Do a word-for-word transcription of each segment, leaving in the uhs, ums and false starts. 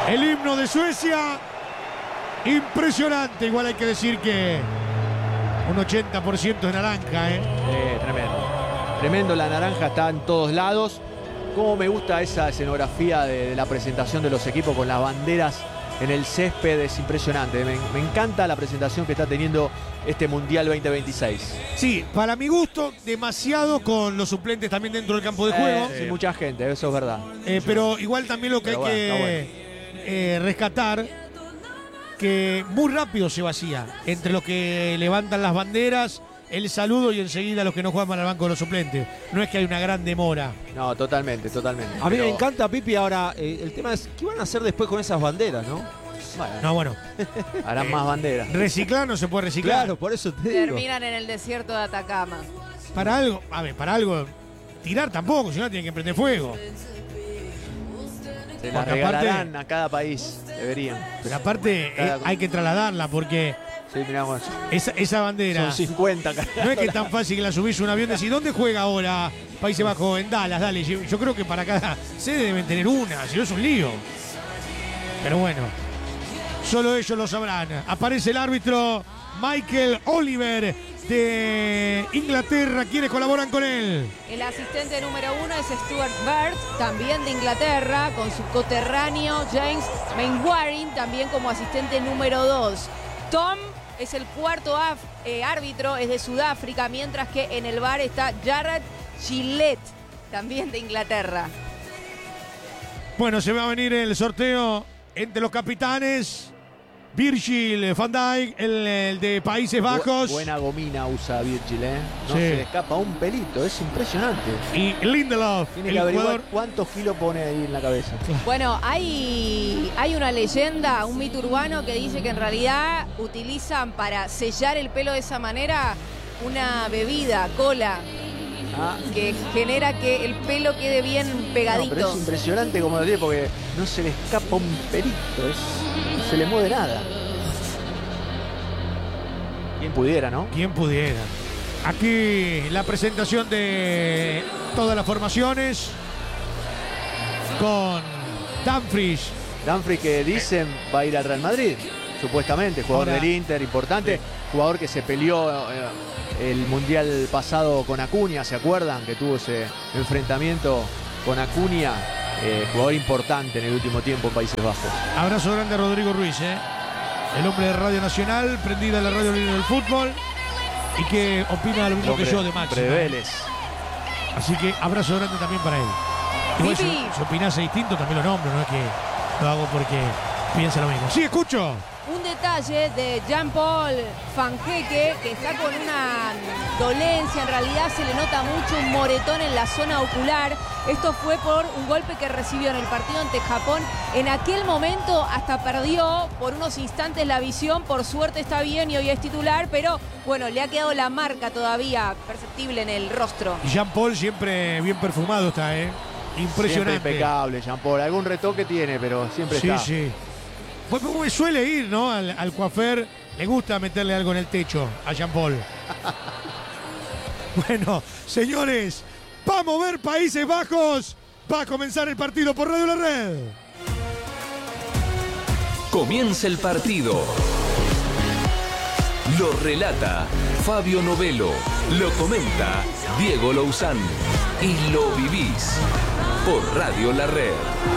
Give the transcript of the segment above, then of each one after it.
El himno de Suecia, impresionante. Igual hay que decir que un ochenta por ciento de naranja, ¿eh? Eh, tremendo. Tremendo, la naranja está en todos lados. Cómo me gusta esa escenografía de, de la presentación de los equipos con las banderas en el césped, es impresionante. Me, me encanta la presentación que está teniendo este Mundial veinte veintiséis. Sí, para mi gusto, demasiado con los suplentes también dentro del campo de juego. Eh, sí, mucha gente, eso es verdad. Eh, pero igual también lo que Pero hay bueno, que bueno. eh, rescatar, que muy rápido se vacía entre los que levantan las banderas, el saludo y enseguida los que no juegan para el banco de los suplentes. No es que hay una gran demora. No, totalmente, totalmente. A mí Pero, me encanta, Pipi, ahora eh, el tema es, ¿qué van a hacer después con esas banderas, no? bueno, No, bueno, harán más banderas. reciclar no se puede reciclar. Claro, por eso te digo. Terminan en el desierto de Atacama. Para algo, a ver, para algo, tirar tampoco, si no tienen que prender fuego. Se la Porque regalarán aparte- a cada país, deberían. Pero aparte Cada- eh, hay que trasladarla porque Sí, miramos. esa, esa bandera Son cincuenta. no es que es tan fácil que la subís a un avión y decís, ¿dónde juega ahora Países Bajos? En Dallas, dale. Yo, yo creo que para cada sede deben tener una, si no es un lío. Pero bueno, solo ellos lo sabrán. Aparece el árbitro Michael Oliver de Inglaterra. ¿Quiénes colaboran con él? El asistente número uno es Stuart Bird, también de Inglaterra, con su coterráneo James Mainwaring, también como asistente número dos. Tom es el cuarto af- eh, árbitro, es de Sudáfrica, mientras que en el bar está Jared Gillette, también de Inglaterra. Bueno, se va a venir el sorteo entre los capitanes. Virgil van Dijk, el, el de Países Bajos. Bu- buena gomina usa Virgil, ¿eh? No Sí. se le escapa un pelito, es impresionante. Y Lindelof, Tiene el que averiguar jugador. cuántos kilos pone ahí en la cabeza. Bueno, hay, hay una leyenda, un mito urbano que dice que en realidad utilizan para sellar el pelo de esa manera una bebida, cola, Ah, que genera que el pelo quede bien no, pegadito. pero es impresionante como lo tiene porque no se le escapa un pelito, es- no se le mueve nada. Quien pudiera, ¿no? Quien pudiera. Aquí la presentación de todas las formaciones con Dumfries. Dumfries, que dicen va a ir al Real Madrid, supuestamente, jugador Ahora- del Inter, importante, jugador que se peleó eh, el Mundial pasado con Acuña, ¿se acuerdan? Que tuvo ese enfrentamiento con Acuña, eh, jugador importante en el último tiempo en Países Bajos. Abrazo grande a Rodrigo Ruiz, ¿eh? El hombre de Radio Nacional, prendida en la radio libre del fútbol y que opina lo mismo que Hombre- yo de Máxima. hombre de Vélez. Así que abrazo grande también para él. Igual si, Pipi. si opinase distinto también lo nombro, no es que lo hago porque piensa lo mismo. Sí, escucho. Un detalle de Jean-Paul Fanjeque, que está con una dolencia, en realidad se le nota mucho un moretón en la zona ocular. Esto fue por un golpe que recibió en el partido ante Japón. En aquel momento hasta perdió por unos instantes la visión, por suerte está bien y hoy es titular, pero bueno, le ha quedado la marca todavía perceptible en el rostro. Y Jean-Paul siempre bien perfumado está, ¿eh? Impresionante. Siempre impecable, Jean-Paul. Algún retoque tiene, pero siempre Sí, está. sí. Pues, pues, suele ir, ¿no? Al, al coafer. Le gusta meterle algo en el techo a Jean-Paul. Bueno, señores, vamos a ver Países Bajos. Va a comenzar el partido por Radio La Red. Comienza el partido. Lo relata Fabio Novelo. Lo comenta Diego Louzán. Y lo vivís por Radio La Red.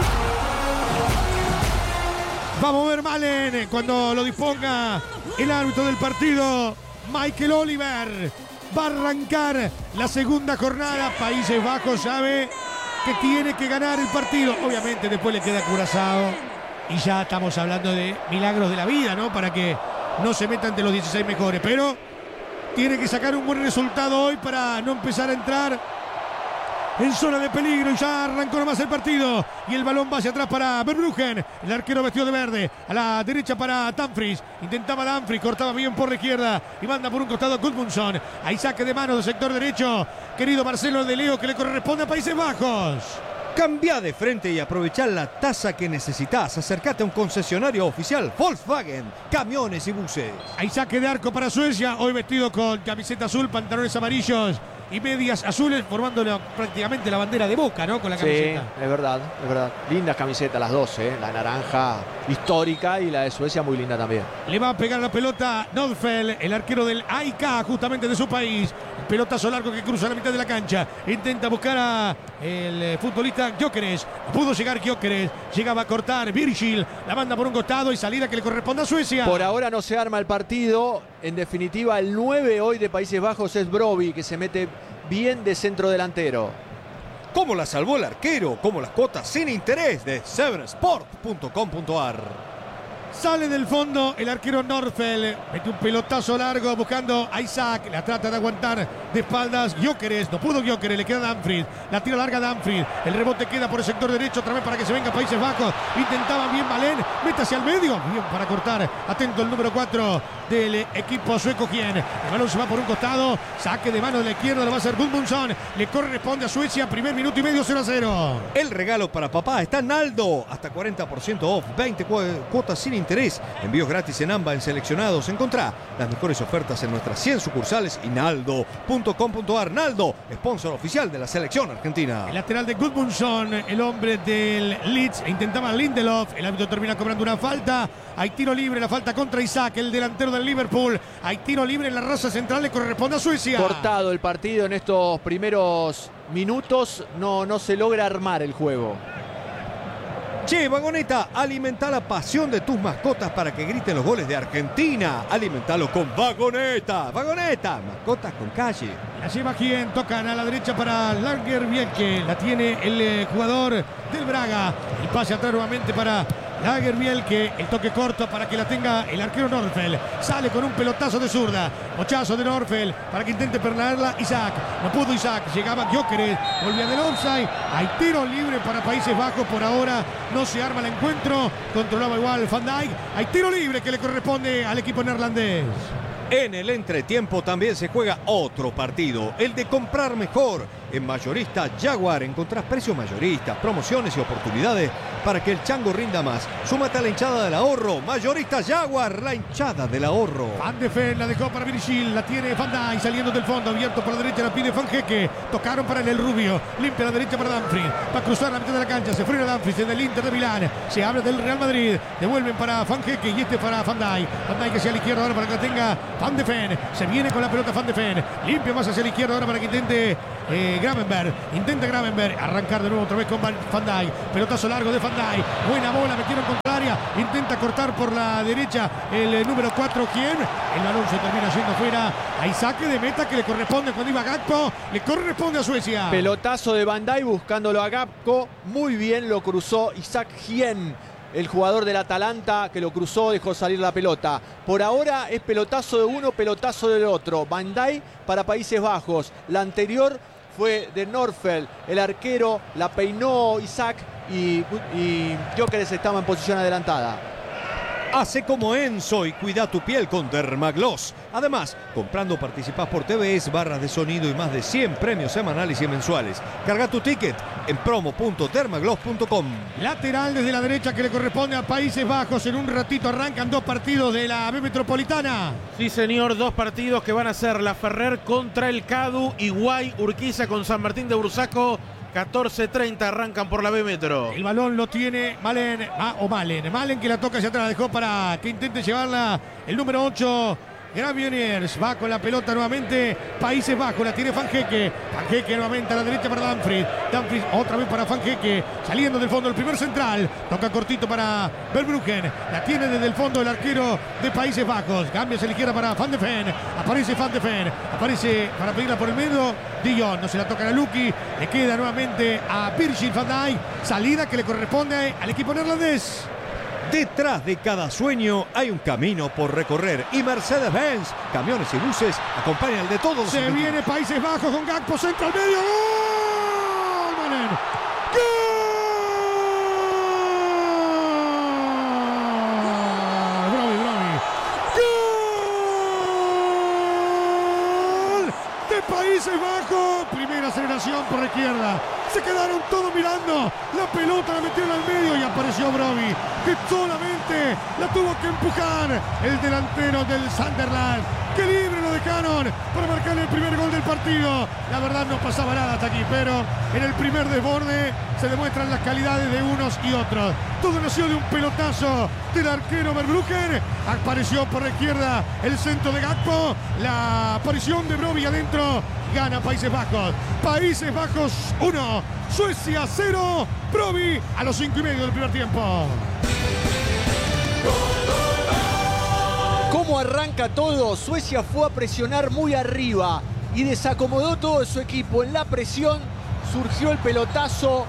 Vamos a ver Malen cuando lo disponga el árbitro del partido, Michael Oliver. Va a arrancar la segunda jornada. Países Bajos sabe que tiene que ganar el partido. Obviamente después le queda Curazao. Y ya estamos hablando de milagros de la vida, ¿no? Para que no se meta entre los dieciséis mejores. Pero tiene que sacar un buen resultado hoy para no empezar a entrar en zona de peligro. Y ya arrancó nomás el partido. Y el balón va hacia atrás para Verbruggen. El arquero vestido de verde. A la derecha para Dumfries. Intentaba Dumfries. Cortaba bien por la izquierda. Y manda por un costado a Gudmundsson. Ahí saque de mano del sector derecho. Querido Marcelo de Leo, que le corresponde a Países Bajos. Cambia de frente y aprovechá la tasa que necesitas. Acércate a un concesionario oficial Volkswagen, camiones y buses. Hay saque de arco para Suecia. Hoy vestido con camiseta azul, pantalones amarillos. y medias azules, formando la- prácticamente la bandera de Boca, ¿no? Con la Sí, camiseta. es verdad, es verdad. Lindas camisetas las dos, ¿eh? La naranja histórica y la de Suecia muy linda también. Le va a pegar la pelota Nordfeld, el arquero del A I K, justamente de su país. Pelotazo largo que cruza la mitad de la cancha. Intenta buscar a el eh, futbolista Gyökeres. Pudo llegar Gyökeres. Llegaba a cortar Virgil. La manda por un costado y salida que le corresponde a Suecia. Por ahora no se arma el partido. En definitiva, el nueve hoy de Países Bajos es Brobbey, que se mete bien de centro delantero. ¿Cómo la salvó el arquero? Como las cuotas sin interés de seven sport punto com punto a r. Sale del fondo el arquero Nordfeld. Mete un pelotazo largo buscando a Isaac. La trata de aguantar de espaldas Gyökeres. No pudo Gyökeres. Le queda Dumfries. La tira larga Dumfries. El rebote queda por el sector derecho. Otra vez para que se venga Países Bajos. Intentaba bien Malen. Mete hacia el medio. Bien para cortar. Atento el número cuatro del equipo sueco. Quien el balón se va por un costado. Saque de mano de la izquierda. Lo va a hacer Gudmundsson. Le corresponde a Suecia. Primer minuto y medio, cero a cero. El regalo para papá está en Naldo. Hasta cuarenta por ciento off. veinte cu- cuotas sin interés. Envíos gratis en AMBA en seleccionados. Encontrá las mejores ofertas en nuestras cien sucursales y naldo punto com punto a r. Naldo, sponsor oficial de la selección argentina. El lateral de Gudmundsson, el hombre del Leeds, intentaba Lindelof. El árbitro termina cobrando una falta. Hay tiro libre, la falta contra Isaac, el delantero del Liverpool. Hay tiro libre en la raza central, le corresponde a Suecia. Cortado el partido en estos primeros minutos. No, no se logra armar el juego. Che, Vagoneta, alimenta la pasión de tus mascotas para que griten los goles de Argentina. Alimentalo con Vagoneta. Vagoneta, mascotas con calle. La lleva quien, tocan a la derecha para Lagerbielke. La tiene el eh, jugador del Braga. El pase atrás nuevamente para Lagerbielke. El toque corto para que la tenga el arquero Nordfeld. Sale con un pelotazo de zurda. Mochazo de Nordfeld para que intente perderla Isaac. No pudo Isaac. Llegaba Gyökeres. Volvía del offside. Hay tiro libre para Países Bajos. Por ahora no se arma el encuentro. Controlaba igual Van Dijk. Hay tiro libre que le corresponde al equipo neerlandés. En el entretiempo también se juega otro partido, el de comprar mejor. En Mayorista Jaguar encontrás precios mayoristas, promociones y oportunidades para que el chango rinda más. Súmate a la hinchada del ahorro. Mayorista Jaguar, la hinchada del ahorro. Van de Ven la dejó para Virgil, la tiene Van Dijk saliendo del fondo, abierto por la derecha, la pide Fanjeque. Tocaron para él el Rubio, limpia la derecha para Dumfries. Va a cruzar la mitad de la cancha, se frena Dumfries en el Inter de Milán. Se habla del Real Madrid, devuelven para Fanjeque y este para Van Dijk. Van Dijk hacia la izquierda ahora para que la tenga Van de Ven. Se viene con la pelota Van de Ven, limpia más hacia la izquierda ahora para que intente eh, Gravenberg. Intenta Gravenberg arrancar de nuevo otra vez con Van Dijk. Pelotazo largo de Van Dijk. Buena bola, metieron contra área. Intenta cortar por la derecha el eh, número cuatro. ¿Quién? El balón se termina yendo fuera. Hay saque de meta que le corresponde cuando iba Gakpo. Le corresponde a Suecia. Pelotazo de Van Dijk buscándolo a Gakpo. Muy bien lo cruzó Isaac Hien, el jugador del Atalanta, que lo cruzó, dejó salir la pelota. Por ahora es pelotazo de uno, pelotazo del otro. Van Dijk para Países Bajos. La anterior fue de Nordfeld, el arquero, la peinó Isaac y, y Gyökeres estaba en posición adelantada. Hace como Enzo y cuida tu piel con Dermagloss. Además, comprando participás por T V S, barras de sonido y más de cien premios semanales y mensuales. Carga tu ticket en promo punto dermagloss punto com. Lateral desde la derecha que le corresponde a Países Bajos. En un ratito arrancan dos partidos de la B Metropolitana. Sí, señor, dos partidos que van a ser la Ferrer contra el Cadu y Guay Urquiza con San Martín de Bursaco. catorce treinta arrancan por la B Metro. El balón lo tiene Malen, Ma, o Malen. Malen que la toca hacia atrás, la dejó para que intente llevarla el número ocho. Gravioniers va con la pelota nuevamente. Países Bajos, la tiene Fanjeque. Fanjeque nuevamente a la derecha para Dumfries. Dumfries otra vez para Fanjeque. Saliendo del fondo el primer central. Toca cortito para Verbruggen. La tiene desde el fondo el arquero de Países Bajos. Cambia hacia la izquierda para Van de Ven. Aparece Van de Ven. Aparece para pedirla por el medio. Dion, no se la toca a Luki. Le queda nuevamente a Virgil van Dijk. Salida que le corresponde al equipo neerlandés. Detrás de cada sueño hay un camino por recorrer y Mercedes-Benz, camiones y buses, acompañan el de todos. Se viene Países Bajos con Gakpo, centro al medio. ¡Gol! Malen. ¡Gol! Brobbey, Brobbey. ¡Gol! De Países Bajos. Primera aceleración por la izquierda. Se quedaron todos mirando. La pelota la metieron al medio y apareció Brobbey, que solamente la tuvo que empujar el delantero del Sunderland. ¡Qué libre lo de Cannon para marcar el primer gol del partido. La verdad no pasaba nada hasta aquí, pero en el primer desborde se demuestran las calidades de unos y otros. Todo nació de un pelotazo del arquero Verbruggen. Apareció por la izquierda el centro de Gakpo. La aparición de Brobbey adentro. Gana Países Bajos. Países Bajos uno, Suecia cero. Brobbey a los cinco y medio del primer tiempo. ¿Cómo arranca todo? Suecia fue a presionar muy arriba y desacomodó todo su equipo. En la presión surgió el pelotazo.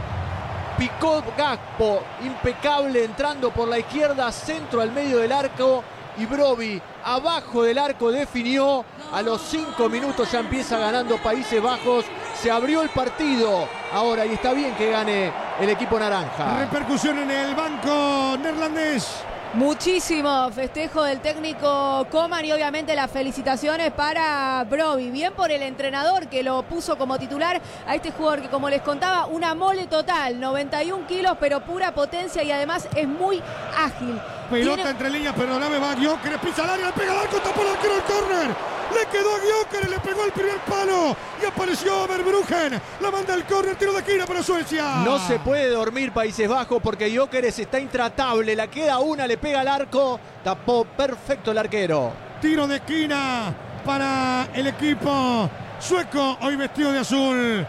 Picó Gakpo, impecable, entrando por la izquierda, centro al medio del arco. Y Brobbey, abajo del arco, definió. A los cinco minutos ya empieza ganando Países Bajos. Se abrió el partido ahora y está bien que gane el equipo naranja. Repercusión en el banco neerlandés. Muchísimo festejo del técnico Koeman y obviamente las felicitaciones para Brobbey. Bien por el entrenador que lo puso como titular a este jugador que, como les contaba, una mole total, noventa y un kilos, pero pura potencia y además es muy ágil. Pelota Tiene... entre líneas, perdóname, va Gyökeres, pisa al área, le pega al arco, tapó el arquero al córner. Le quedó a Gyökeres, le pegó el primer palo y apareció Verbruggen. La manda al córner, tiro de esquina para Suecia. No se puede dormir Países Bajos porque Gyökeres está intratable. La queda una, le pega al arco, tapó perfecto el arquero. Tiro de esquina para el equipo sueco, hoy vestido de azul.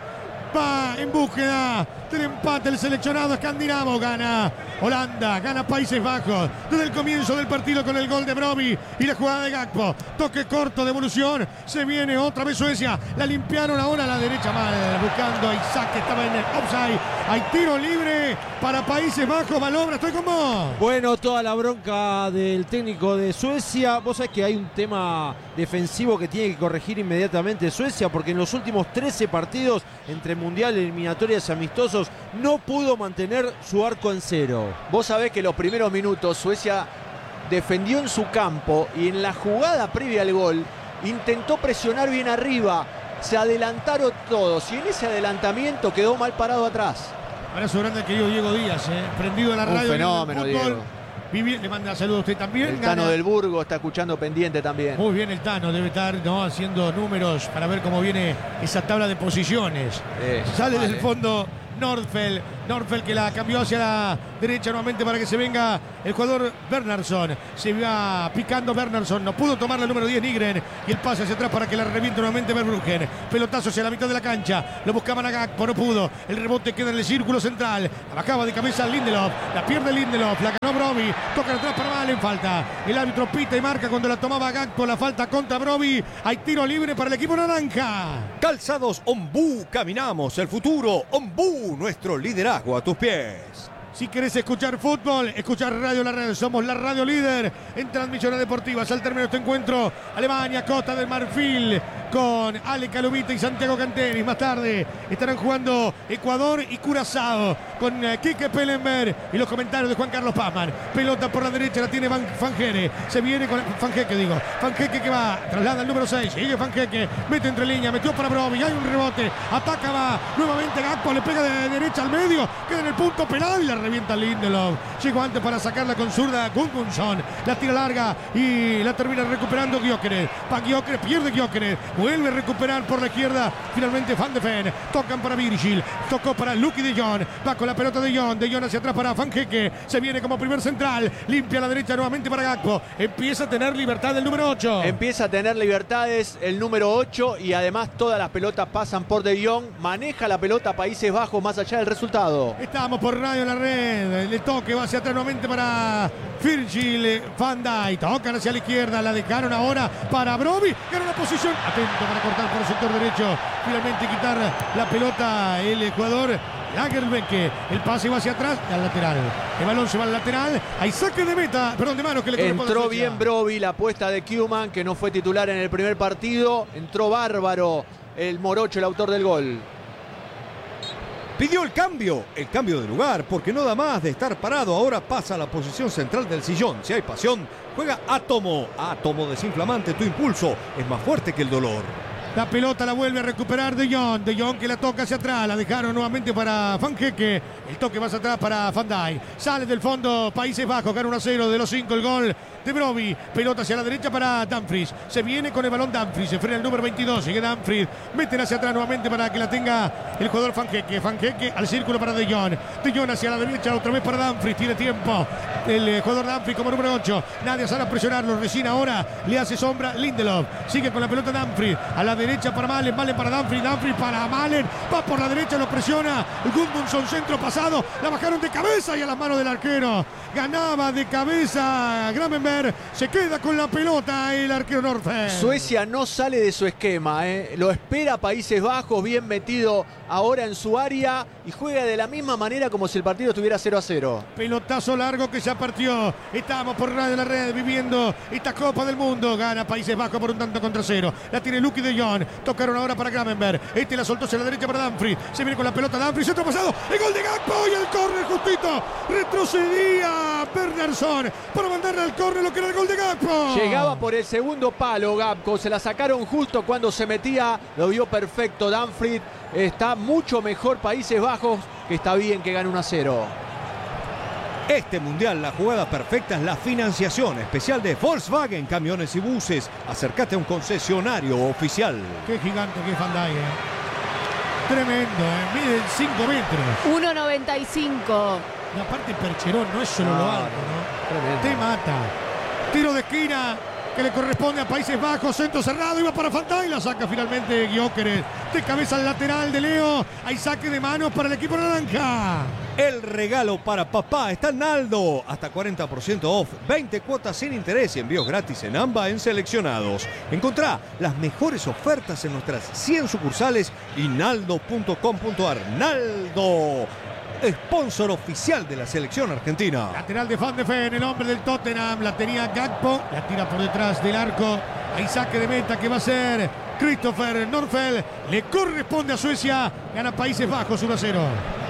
Va en búsqueda del empate el seleccionado escandinavo. Gana Holanda, gana Países Bajos desde el comienzo del partido con el gol de Brobbey y la jugada de Gakpo. Toque corto, devolución. Se viene otra vez Suecia. La limpiaron ahora a la derecha mal, buscando a Isaac que estaba en el offside. Hay tiro libre para Países Bajos. Malobra, estoy con vos. Bueno, toda la bronca del técnico de Suecia. Vos sabés que hay un tema defensivo que tiene que corregir inmediatamente Suecia, porque en los últimos trece partidos entre Mundial, eliminatorias y amistosos no pudo mantener su arco en cero. Vos sabés que los primeros minutos Suecia defendió en su campo y en la jugada previa al gol intentó presionar bien arriba. Se adelantaron todos y en ese adelantamiento quedó mal parado atrás. Abrazo grande al querido Diego Díaz, eh. prendido en la Un radio. fenómeno, Diego. Vivi, le manda saludos a usted también. El Tano Gana. del Burgo está escuchando pendiente también. Muy bien el Tano, debe estar ¿no? haciendo números para ver cómo viene esa tabla de posiciones. Eh, Sale vale. del fondo Nordfeld. Nordfeld que la cambió hacia la derecha nuevamente para que se venga el jugador Bernhardsson. Se va picando Bernhardsson. No pudo tomar el número diez Nygren. Y el pase hacia atrás para que la reviente nuevamente Verbruggen. Pelotazo hacia la mitad de la cancha. Lo buscaban a Gakpo, no pudo. El rebote queda en el círculo central. La bajaba de cabeza Lindelof. La pierde Lindelof. La ganó Brobbey. Toca atrás para Malen. Falta. El árbitro pita y marca cuando la tomaba Gakpo. La falta contra Brobbey. Hay tiro libre para el equipo naranja. Calzados Ombú, caminamos el futuro. Ombú, nuestro liderazgo a tus pies. Si querés escuchar fútbol, escuchar Radio La Red. Somos la radio líder en transmisiones deportivas. Al término de este encuentro, Alemania, Costa del Marfil, con Ale Calumita y Santiago Cantenis. Más tarde estarán jugando Ecuador y Curazao con uh, Quique Pellenberg y los comentarios de Juan Carlos Pazman. Pelota por la derecha, la tiene Van Fanjere. Se viene con Fanjeke, digo. Fanjeke que va, traslada al número seis. Sigue Fanjeke, mete entre líneas, metió para Brobbey. Hay un rebote, ataca, va nuevamente Gakpo, le pega de derecha al medio, queda en el punto penal y la revienta Lindelof. Llegó antes para sacarla con zurda Gudmundsson. La tira larga y la termina recuperando Gyökeres. Va Gyökeres, pierde Gyökeres. Vuelve a recuperar por la izquierda. Finalmente Van de Ven. Tocan para Virgil. Tocó para Lucky de Jong. Va con la pelota de Jong. De Jong hacia atrás para Fanjeke. Se viene como primer central. Limpia a la derecha nuevamente para Gakpo. Empieza a tener libertad el número ocho. Empieza a tener libertades el número ocho y además todas las pelotas pasan por De Jong. Maneja la pelota Países Bajos más allá del resultado. Estamos por Radio La Red. El toque va hacia atrás nuevamente para Virgil van Dijk. Tocan hacia la izquierda. La dejaron ahora para Brobbey. Gana la posición. Atento para cortar por el sector derecho. Finalmente quitar la pelota el jugador Lagerbäck. El pase va hacia atrás y al lateral. El balón se va al lateral. Hay saque de meta. Perdón, de mano que le corresponde. Entró bien Brobbey, la apuesta de Koeman, que no fue titular en el primer partido. Entró bárbaro el morocho, el autor del gol. Pidió el cambio, el cambio de lugar, porque no da más de estar parado. Ahora pasa a la posición central del sillón. Si hay pasión, juega Átomo. Átomo desinflamante, tu impulso es más fuerte que el dolor. La pelota la vuelve a recuperar De Jong. De Jong que la toca hacia atrás. La dejaron nuevamente para Fanqueque. El toque más atrás para Van Dijk. Sale del fondo Países Bajos. Gana uno a cero de los cinco el gol de Brobbey. Pelota hacia la derecha para Dumfries. Se viene con el balón Dumfries. Se frena el número veintidós. Sigue Dumfries. Meten hacia atrás nuevamente para que la tenga el jugador Fanqueque. Fanqueque al círculo para De Jong. De Jong hacia la derecha. Otra vez para Dumfries. Tiene tiempo el eh, jugador Dumfries como número ocho. Nadie sale a presionarlo. Recién ahora le hace sombra Lindelof. Sigue con la pelota Dumfries. A la derecha para Malen. Malen para Dumfries. Dumfries para Malen. Va por la derecha. Lo presiona. Gudmundsson centro pasado. La bajaron de cabeza y a las manos del arquero. Ganaba de cabeza Gravenberg. Se queda con la pelota el arquero Norfe. Suecia no sale de su esquema, ¿eh? Lo espera Países Bajos, bien metido ahora en su área y juega de la misma manera como si el partido estuviera cero a cero. Pelotazo largo que ya partió. Estamos por Radio La Red viviendo esta Copa del Mundo. Gana Países Bajos por un tanto contra cero. La tiene Lucky De Jong. Tocaron ahora para Gravenberg. Este la soltó hacia la derecha para Dumfries. Se viene con la pelota Dumfries. Centro pasado. El gol de Gakpo y el córner justito. Retrocedía Bernardsson para mandarle al córner lo que era el gol de Gakpo. Llegaba por el segundo palo Gakpo. Se la sacaron justo cuando se metía. Lo vio perfecto Dumfries. Está mucho mejor Países Bajos, que está bien que gane uno a cero. Este mundial, la jugada perfecta es la financiación especial de Volkswagen Camiones y Buses. Acércate a un concesionario oficial. Qué gigante que es Van Dijk, eh. Tremendo, eh. Mide cinco metros. uno noventa y cinco. Y aparte Percherón no es solo No, lo alto, ¿no? tremendo. Te mata. Tiro de esquina que le corresponde a Países Bajos. Centro cerrado. Iba para Van Dijk. La saca finalmente Gyökeres. De cabeza al lateral de Leo. Hay saque de manos para el equipo naranja. El regalo para papá está en Naldo. Hasta cuarenta por ciento off, veinte cuotas sin interés y envíos gratis en AMBA en seleccionados. Encontrá las mejores ofertas en nuestras cien sucursales y naldo punto com punto ar. Naldo, sponsor oficial de la selección argentina. Lateral de Van de Ven, el hombre del Tottenham. La tenía Gakpo. La tira por detrás del arco. Hay saque de meta que va a ser Christopher Norfeld. Le corresponde a Suecia. Gana Países Bajos uno a cero.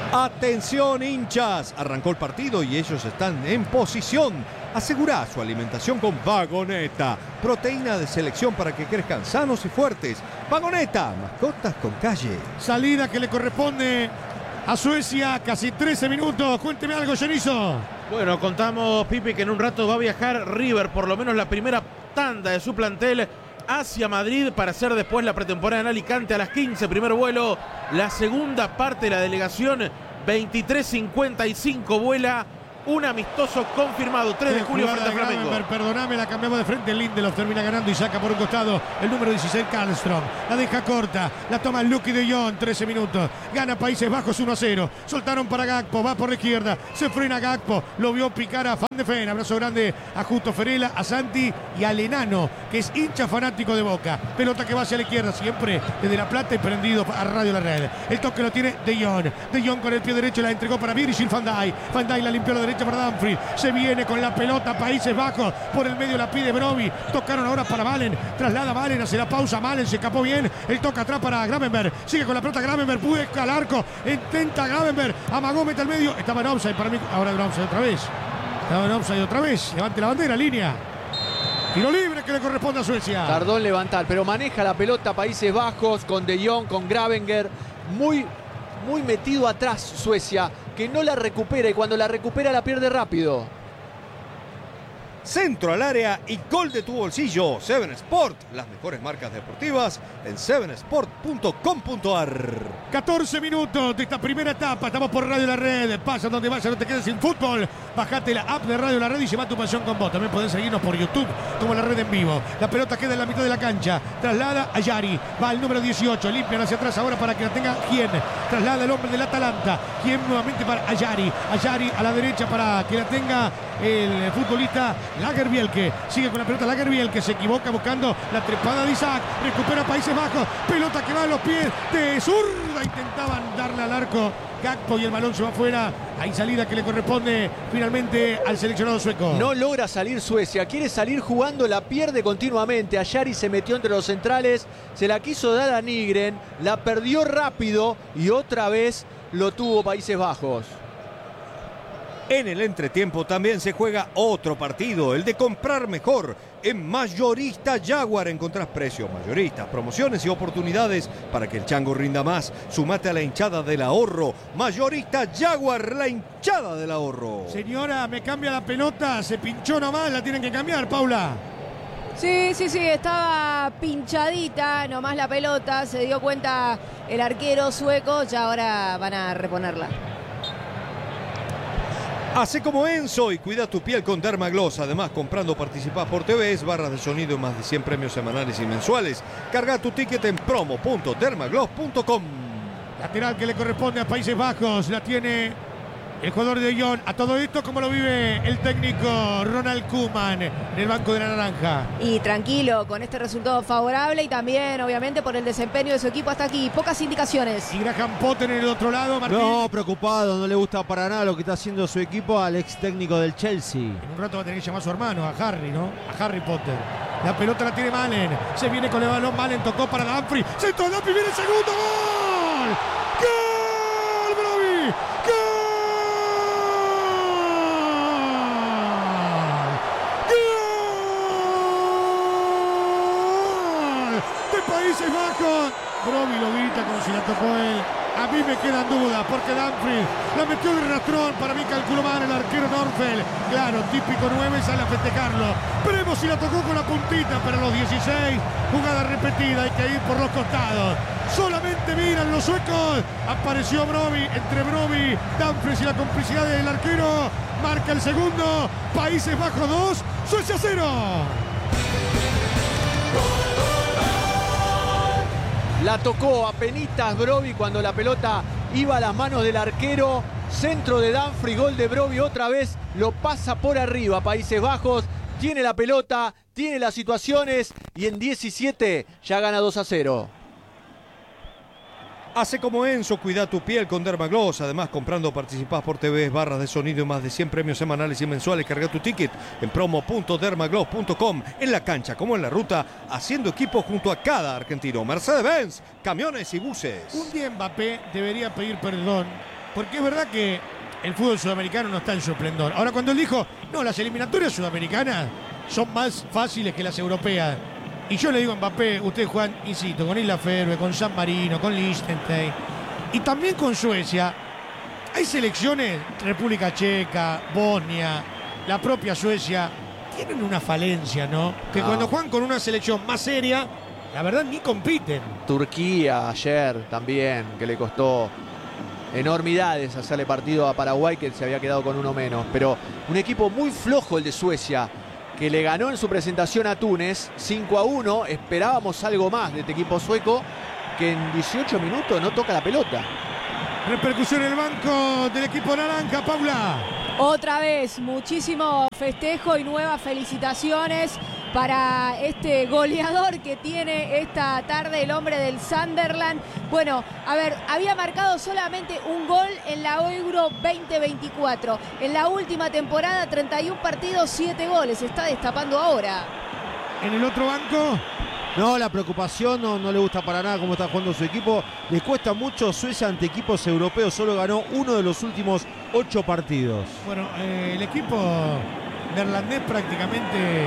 Atención hinchas, arrancó el partido y ellos están en posición. Asegurá su alimentación con Vagoneta, proteína de selección para que crezcan sanos y fuertes. Vagoneta, mascotas con calle. Salida que le corresponde a Suecia, casi trece minutos. Cuénteme algo, Genizo. Bueno, contamos, Pipi, que en un rato va a viajar River, por lo menos la primera tanda de su plantel, hacia Madrid para hacer después la pretemporada en Alicante a las quince, primer vuelo. La segunda parte de la delegación, veintitrés cincuenta y cinco, vuela un amistoso confirmado, tres de julio frente a Flamengo. Perdóname, la cambiamos de frente. Lindelof termina ganando y saca por un costado el número dieciséis, Karlström. La deja corta, la toma Lucky De Jong, trece minutos. Gana Países Bajos uno a cero. Soltaron para Gakpo, va por la izquierda. Se frena Gakpo, lo vio picar a Van de Ven. Abrazo grande a Justo Ferela, a Santi y al enano, que es hincha fanático de Boca. Pelota que va hacia la izquierda, siempre desde La Plata y prendido a Radio La Red. El toque lo tiene De Jong. De Jong con el pie derecho la entregó para Virgil van Dijk. Van Dijk la limpió a la derecha para Dumfries. Se viene con la pelota Países Bajos. Por el medio la pide Brobbey. Tocaron ahora para Malen. Traslada Malen, hace la pausa. Malen se escapó bien. El toque atrás para Gravenberg. Sigue con la pelota Gravenberg. Busca al arco. Intenta Gravenberg. Amagó, mete al medio. Estaba en offside para mí. Ahora en offside otra vez. Estaba en offside otra vez. Levante la bandera, línea. Tiro libre que le corresponde a Suecia. Tardó en levantar, pero maneja la pelota Países Bajos con De Jong, con Gravenberg. Muy, muy metido atrás Suecia, que no la recupera y cuando la recupera la pierde rápido. Centro al área y gol de tu bolsillo. Seven Sport, las mejores marcas deportivas en seven sport punto com punto ar. catorce minutos de esta primera etapa. Estamos por Radio La Red. Pasa donde vaya, no te quedes sin fútbol. Bajate la app de Radio La Red y lleva tu pasión con vos. También podés seguirnos por YouTube como La Red en vivo. La pelota queda en la mitad de la cancha. Traslada a Yari. Va el número dieciocho. Limpian hacia atrás ahora para que la tenga quien. Traslada el hombre del Atalanta. Quien nuevamente para Ayari. Ayari a la derecha para que la tenga el futbolista Lagerbielke. Sigue con la pelota Lagerbielke. Se equivoca buscando la trepada de Isaac. Recupera Países Bajos. Pelota que va a los pies de zurda. Intentaban darle al arco Gakpo y el balón se va afuera. Hay salida que le corresponde finalmente al seleccionado sueco. No logra salir Suecia. Quiere salir jugando, la pierde continuamente. Ayari se metió entre los centrales. Se la quiso dar a Nygren. La perdió rápido y otra vez lo tuvo Países Bajos. En el entretiempo también se juega otro partido, el de comprar mejor. En Mayorista Jaguar encontrás precios mayoristas, promociones y oportunidades para que el chango rinda más. Sumate a la hinchada del ahorro. Mayorista Jaguar, la hinchada del ahorro. Señora, me cambia la pelota, se pinchó nomás, la tienen que cambiar, Paula. Sí, sí, sí, estaba pinchadita nomás la pelota, se dio cuenta el arquero sueco, ya ahora van a reponerla. Hace como Enzo y cuida tu piel con Dermagloss. Además, comprando participás por T V, barras de sonido y más de cien premios semanales y mensuales. Carga tu ticket en promo punto dermagloss punto com. Lateral que le corresponde a Países Bajos, la tiene el jugador de Lyon. A todo esto, ¿cómo lo vive el técnico Ronald Koeman en el banco de la naranja? Y tranquilo, con este resultado favorable y también, obviamente, por el desempeño de su equipo hasta aquí. Pocas indicaciones. Y Graham Potter en el otro lado, Martín. No, preocupado, no le gusta para nada lo que está haciendo su equipo al ex técnico del Chelsea. En un rato va a tener que llamar a su hermano, a Harry, ¿no? A Harry Potter. La pelota la tiene Malen. Se viene con el balón. Malen tocó para Dumfries. Centro de Dumfries, viene el segundo gol. ¡Gol, Brovi! ¡Gol! Países Bajos. Brovi lo grita como si la tocó él. A mí me quedan dudas porque Dumfries la metió de rastrón. Para mí calculó mal el arquero Norfeld. Claro, típico nueve, sale a festejarlo. Veremos si la tocó con la puntita, pero a los dieciséis, jugada repetida, hay que ir por los costados. Solamente miran los suecos. Apareció Brovi, entre Brovi, Dumfries y la complicidad del arquero. Marca el segundo. Países Bajos dos, Suecia cero. La tocó a penitas Brovi cuando la pelota iba a las manos del arquero. Centro de Dumfries, gol de Brovi otra vez. Lo pasa por arriba Países Bajos. Tiene la pelota, tiene las situaciones y en diecisiete ya gana dos a cero. Hace como Enzo, cuida tu piel con Dermagloss. Además, comprando participás por T V, barras de sonido y más de cien premios semanales y mensuales. Carga tu ticket en promo punto dermagloss punto com. En la cancha como en la ruta, haciendo equipo junto a cada argentino. Mercedes-Benz, camiones y buses. Un día Mbappé debería pedir perdón, porque es verdad que el fútbol sudamericano no está en su esplendor. Ahora, cuando él dijo, no, las eliminatorias sudamericanas son más fáciles que las europeas. Y yo le digo a Mbappé, ustedes juegan, insisto, con Isla Ferbe, con San Marino, con Liechtenstein y también con Suecia. Hay selecciones, República Checa, Bosnia, la propia Suecia, tienen una falencia, ¿no? Que no. Cuando juegan con una selección más seria, la verdad ni compiten. Turquía ayer también, que le costó enormidades hacerle partido a Paraguay, que se había quedado con uno menos. Pero un equipo muy flojo el de Suecia, que le ganó en su presentación a Túnez cinco a uno. Esperábamos algo más de este equipo sueco, que en dieciocho minutos no toca la pelota. Repercusión en el banco del equipo naranja, Paula. Otra vez, muchísimo festejo y nuevas felicitaciones para este goleador que tiene esta tarde el hombre del Sunderland. Bueno, a ver, había marcado solamente un gol en la Euro veinte veinticuatro. En la última temporada, treinta y un partidos, siete goles. Se está destapando ahora. En el otro banco, No, la preocupación no, no le gusta para nada cómo está jugando su equipo. Les cuesta mucho. Suecia ante equipos europeos solo ganó uno de los últimos ocho partidos. bueno, eh, el equipo neerlandés prácticamente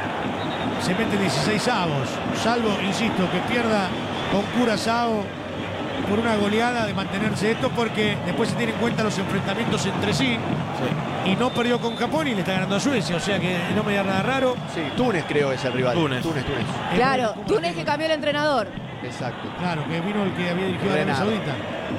se mete dieciséis avos, salvo, insisto, que pierda con Curazao por una goleada de mantenerse esto, porque después se tienen en cuenta los enfrentamientos entre sí, sí. Y no perdió con Japón y le está ganando a Suecia, o sea que no me da nada raro. Sí, Túnez creo es el rival. Túnez. Túnez, Túnez. Claro, Túnez que cambió el entrenador. Exacto. Claro, que vino el que había dirigido a Arabia Renard. Saudita.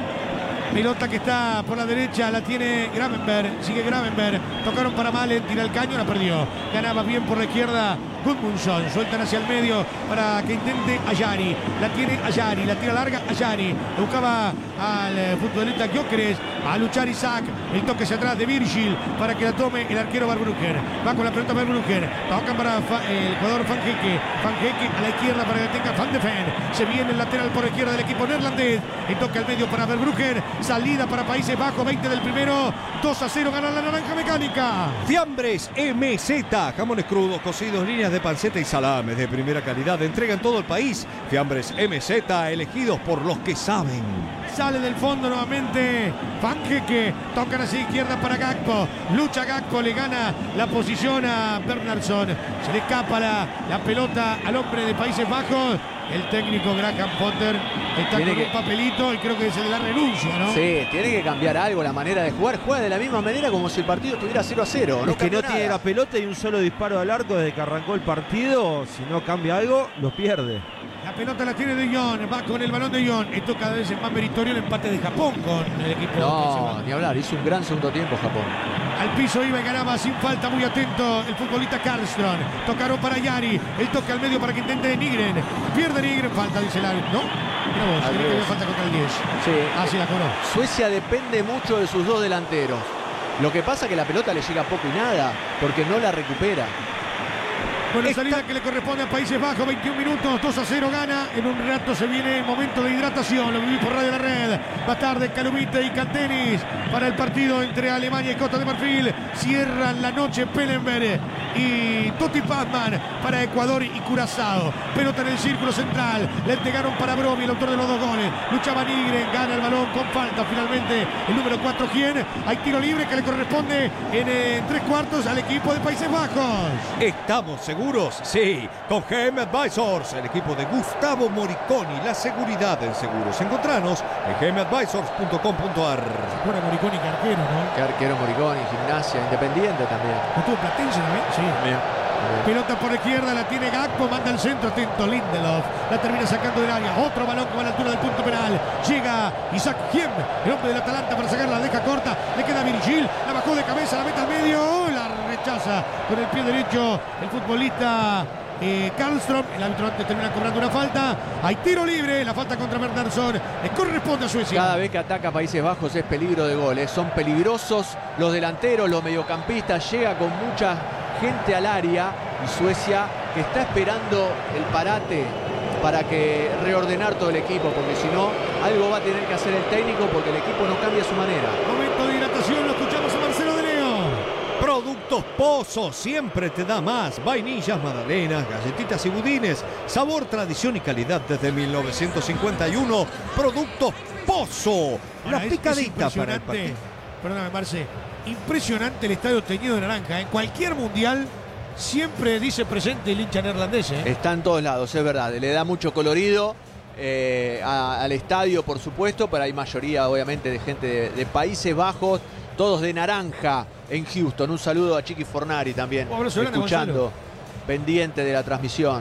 Pelota que está por la derecha, la tiene Gravenberg, sigue Gravenberg, tocaron para Malen, tira el caño, la perdió. Ganaba bien por la izquierda Gudmundsson, sueltan hacia el medio para que intente Ayari, la tiene Ayari, la tira larga Ayari, buscaba al eh, futbolista Gyökeres, a luchar Isaac, el toque hacia atrás de Virgil para que la tome el arquero Verbruggen, va con la pelota Verbruggen, tocan para Fa, eh, el jugador Van Hecke, Van Hecke a la izquierda para que tenga Van de Ven, se viene el lateral por la izquierda del equipo neerlandés, el toque al medio para Verbruggen, salida para Países Bajos, veinte del primero, dos a cero, gana la naranja mecánica. Fiambres M Z, jamones crudos, cocidos, líneas de de panceta y salames de primera calidad. Entrega en todo el país. Fiambres M Z, elegidos por los que saben. Sale del fondo nuevamente Fanjeque. Tocan hacia izquierda para Gakpo. Lucha Gakpo, le gana la posición a Bernardsson. Se le escapa la, la pelota al hombre de Países Bajos. El técnico Graham Potter está Tiene con que... un papelito y creo que se le da renuncia, ¿no? Sí, tiene que cambiar algo la manera de jugar. Juega de la misma manera como si el partido estuviera cero a cero. Es No que no cambió tiene nada. la pelota y un solo disparo al arco desde que arrancó el partido. Si no cambia algo, lo pierde. La pelota la tiene De Jong, va con el balón De Jong. Esto cada vez es más meritorio el empate de Japón con el equipo. No, ni hablar. Hizo un gran segundo tiempo Japón. Al piso iba y ganaba sin falta, muy atento el futbolista Karlström. Tocaron para Yari, el toque al medio para que intente Nygren. Pierde Nygren, falta, dice el árbitro. ¿No? Mira vos, Al tenía que revés. había falta contra el diez. Sí. Así la cobró. Suecia depende mucho de sus dos delanteros. Lo que pasa es que la pelota le llega poco y nada, porque no la recupera. Bueno, Esta- salida que le corresponde a Países Bajos, veintiún minutos, dos a cero gana. En un rato se viene el momento de hidratación. Lo viví por Radio La Red. Más tarde, Calumite y Cantenis para el partido entre Alemania y Costa de Marfil. Cierran la noche Pellenberg y Totti Pazman para Ecuador y Curazao. Pelota en el círculo central. Le entregaron para Bromi, el autor de los dos goles. Luchaba Nygren, gana el balón con falta. Finalmente, el número cuatro, ¿quién? Hay tiro libre que le corresponde en eh, tres cuartos al equipo de Países Bajos. ¿Estamos seguros? Sí, con G M Advisors, el equipo de Gustavo Moriconi, la seguridad en seguros. Encontranos en g m advisors punto com punto a r. Bueno, Moriconi, que arquero, ¿no? Que arquero Moriconi, Gimnasia, Independiente también. ¿No tuvo Platense también? Sí. Pelota por la izquierda, la tiene Gakpo, manda al centro, atento Lindelof. La termina sacando del área. Otro balón que va a la altura del punto penal. Llega Isaac Hiem, el hombre del Atalanta, para sacarla, la deja corta. Le queda Virgil, la bajó de cabeza, la mete al medio. La rechaza con el pie derecho el futbolista eh, Karlström. El árbitro antes termina cobrando una falta. Hay tiro libre, la falta contra Bernardsson. Le corresponde a Suecia. Cada vez que ataca Países Bajos es peligro de goles. Son peligrosos los delanteros, los mediocampistas. Llega con mucha gente al área y Suecia que está esperando el parate para que reordenar todo el equipo, porque si no, algo va a tener que hacer el técnico porque el equipo no cambia su manera. Momento de hidratación, lo escuchamos a Marcelo de Leo. Productos Pozo, siempre te da más. Vainillas, magdalenas, galletitas y budines. Sabor, tradición y calidad desde mil novecientos cincuenta y uno. Productos Pozo. Ahora, La es- es picadita para el impresionante, partido. Perdóname, Marce. Impresionante el estadio teñido de naranja. En cualquier mundial siempre dice presente el hincha neerlandés. ¿eh? Está en todos lados, es verdad. Le da mucho colorido eh, a- al estadio, por supuesto, pero hay mayoría, obviamente, de gente de, de Países Bajos, todos de naranja en Houston. Un saludo a Chiqui Fornari también, Un abrazo grande, escuchando, Gonzalo. pendiente de la transmisión.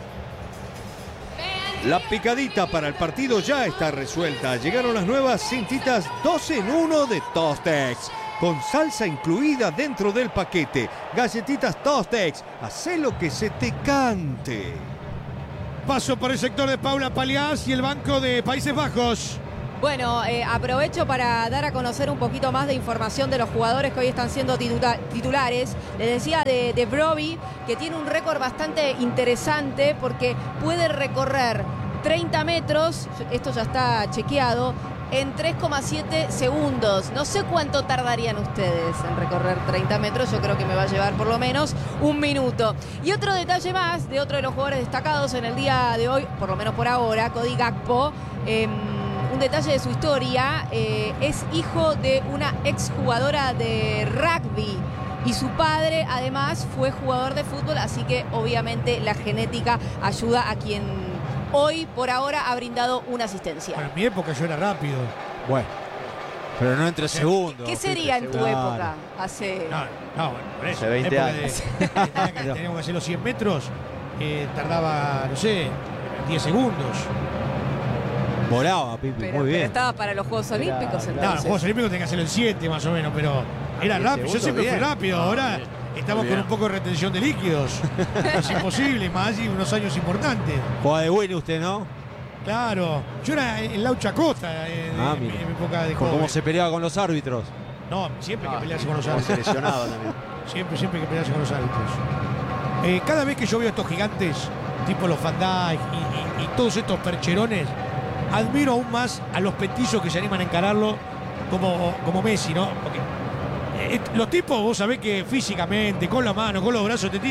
La picadita para el partido ya está resuelta. Llegaron las nuevas cintitas dos en uno de Tostex, con salsa incluida dentro del paquete. Galletitas Tostex, hacé lo que se te cante. Paso por el sector de Paula Paliás y el banco de Países Bajos. Bueno, eh, aprovecho para dar a conocer un poquito más de información de los jugadores que hoy están siendo titula- titulares. Les decía de, de Broby, que tiene un récord bastante interesante porque puede recorrer treinta metros, esto ya está chequeado, en tres coma siete segundos. No sé cuánto tardarían ustedes en recorrer treinta metros, yo creo que me va a llevar por lo menos un minuto. Y otro detalle más de otro de los jugadores destacados en el día de hoy, por lo menos por ahora, Cody Gakpo. Eh, un detalle de su historia, eh, es hijo de una exjugadora de rugby y su padre además fue jugador de fútbol, así que obviamente la genética ayuda a quien hoy por ahora ha brindado una asistencia. Bueno, en mi época yo era rápido. Bueno, pero no entre segundos. ¿Qué sería en tu Claro. época? Hace... No, no, bueno, por eso. Hace veinte época años. de- tenía que- teníamos que hacer los cien metros, eh, tardaba, no sé, diez segundos. Volaba, Pipi, Pero, muy pero bien. estaba para los Juegos Olímpicos No, los entonces. Juegos Olímpicos tenía que hacerlo en siete más o menos, pero era diez rápido. Yo segundos, siempre fui bien. rápido. Ahora estamos Muy bien. con un poco de retención de líquidos. Es imposible, más y unos años importantes. Juega de bueno usted, ¿no? Claro, yo era en Laucha Costa eh, de- Ah, en, mi, mira. en mi época de Por joven. cómo se peleaba con los árbitros. No, siempre hay que Ah, pelearse con los como se árbitros. lesionaba también. Siempre, siempre hay que pelearse con los árbitros. Eh, cada vez que yo veo a estos gigantes, tipo los Van Dijk y, y- y todos estos percherones, admiro aún más a los petizos que se animan a encararlo como, como Messi, ¿no? Porque eh, los tipos, vos sabés que físicamente, con la mano, con los brazos, te tiran-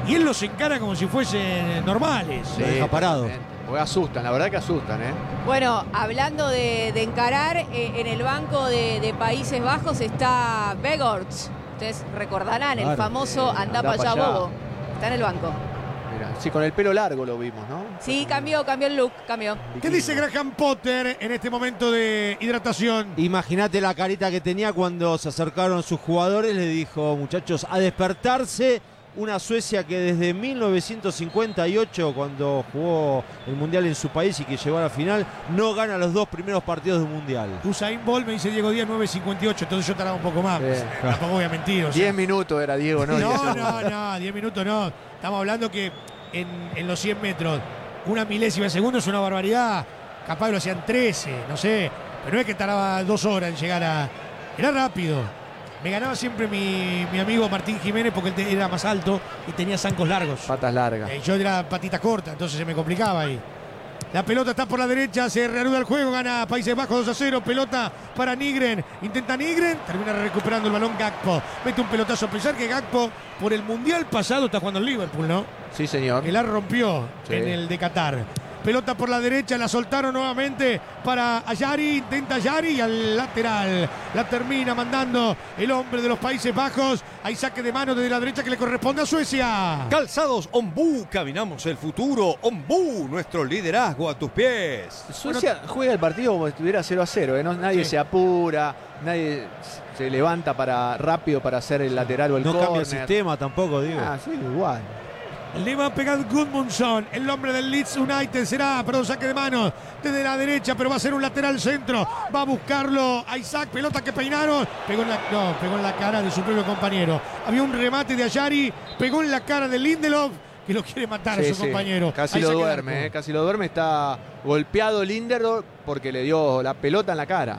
y él los encara como si fuesen normales. Lo deja parado. Porque asustan, la verdad que asustan, ¿eh? Bueno, hablando de, de encarar, eh, en el banco de, de Países Bajos está Begorts. Ustedes recordarán el Claro. famoso Eh, andá andá para allá, pa' allá. bobo. Está en el banco. Mira, sí, con el pelo largo lo vimos, ¿no? Sí, cambió, cambió el look, cambió. ¿Qué dice Graham Potter en este momento de hidratación? Imagínate la carita que tenía cuando se acercaron sus jugadores. Le dijo, muchachos, a despertarse. Una Suecia que desde mil novecientos cincuenta y ocho, cuando jugó el Mundial en su país y que llegó a la final, no gana los dos primeros partidos del Mundial. Usain Bolt, me dice Diego Díaz, nueve cincuenta y ocho, entonces yo tardaba un poco más. Sí. Tampoco voy a mentir. O sea. diez minutos era Diego, ¿no? No, diez no, segundos. no, diez minutos no. Estamos hablando que en, en los cien metros, una milésima de segundo es una barbaridad. Capaz lo hacían trece, no sé. Pero no es que tardaba dos horas en llegar a... Era rápido. Me ganaba siempre mi, mi amigo Martín Jiménez porque él era más alto y tenía zancos largos. Patas largas. Eh, yo era patita corta, entonces se me complicaba ahí. La pelota está por la derecha, se reanuda el juego, gana Países Bajos dos a cero, pelota para Nygren, intenta Nygren, termina recuperando el balón Gakpo, mete un pelotazo, a pesar que Gakpo por el Mundial pasado está jugando en Liverpool, ¿no? Sí, señor. Que la rompió Sí. en el de Qatar. Pelota por la derecha, la soltaron nuevamente para Ayari, intenta Ayari y al lateral. La termina mandando el hombre de los Países Bajos. Hay saque de mano desde la derecha que le corresponde a Suecia. Calzados Ombú, caminamos el futuro. Ombú, nuestro liderazgo a tus pies. Suecia juega el partido como si estuviera cero a cero, ¿eh? No, nadie Sí. se apura, nadie se levanta para rápido para hacer el lateral o el No córner. cambia el sistema tampoco, digo. Ah, sí, igual. Le va a pegar Gudmundsson, el hombre del Leeds United. Será, perdón, saque de manos desde la derecha, pero va a ser un lateral centro. Va a buscarlo a Isaac, pelota que peinaron. Pegó en la, no, pegó en la cara de su propio compañero. Había un remate de Ayari, pegó en la cara de Lindelof, que lo quiere matar Sí, a su sí. compañero. Casi Ahí lo saque de duerme, arco. eh, casi lo duerme. Está golpeado Lindelof porque le dio la pelota en la cara.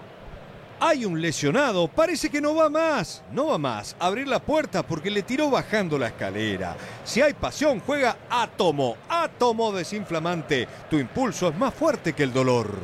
Hay un lesionado, parece que no va más, no va más. Abrir la puerta porque le tiró bajando la escalera. Si hay pasión, juega Átomo, Átomo desinflamante. Tu impulso es más fuerte que el dolor.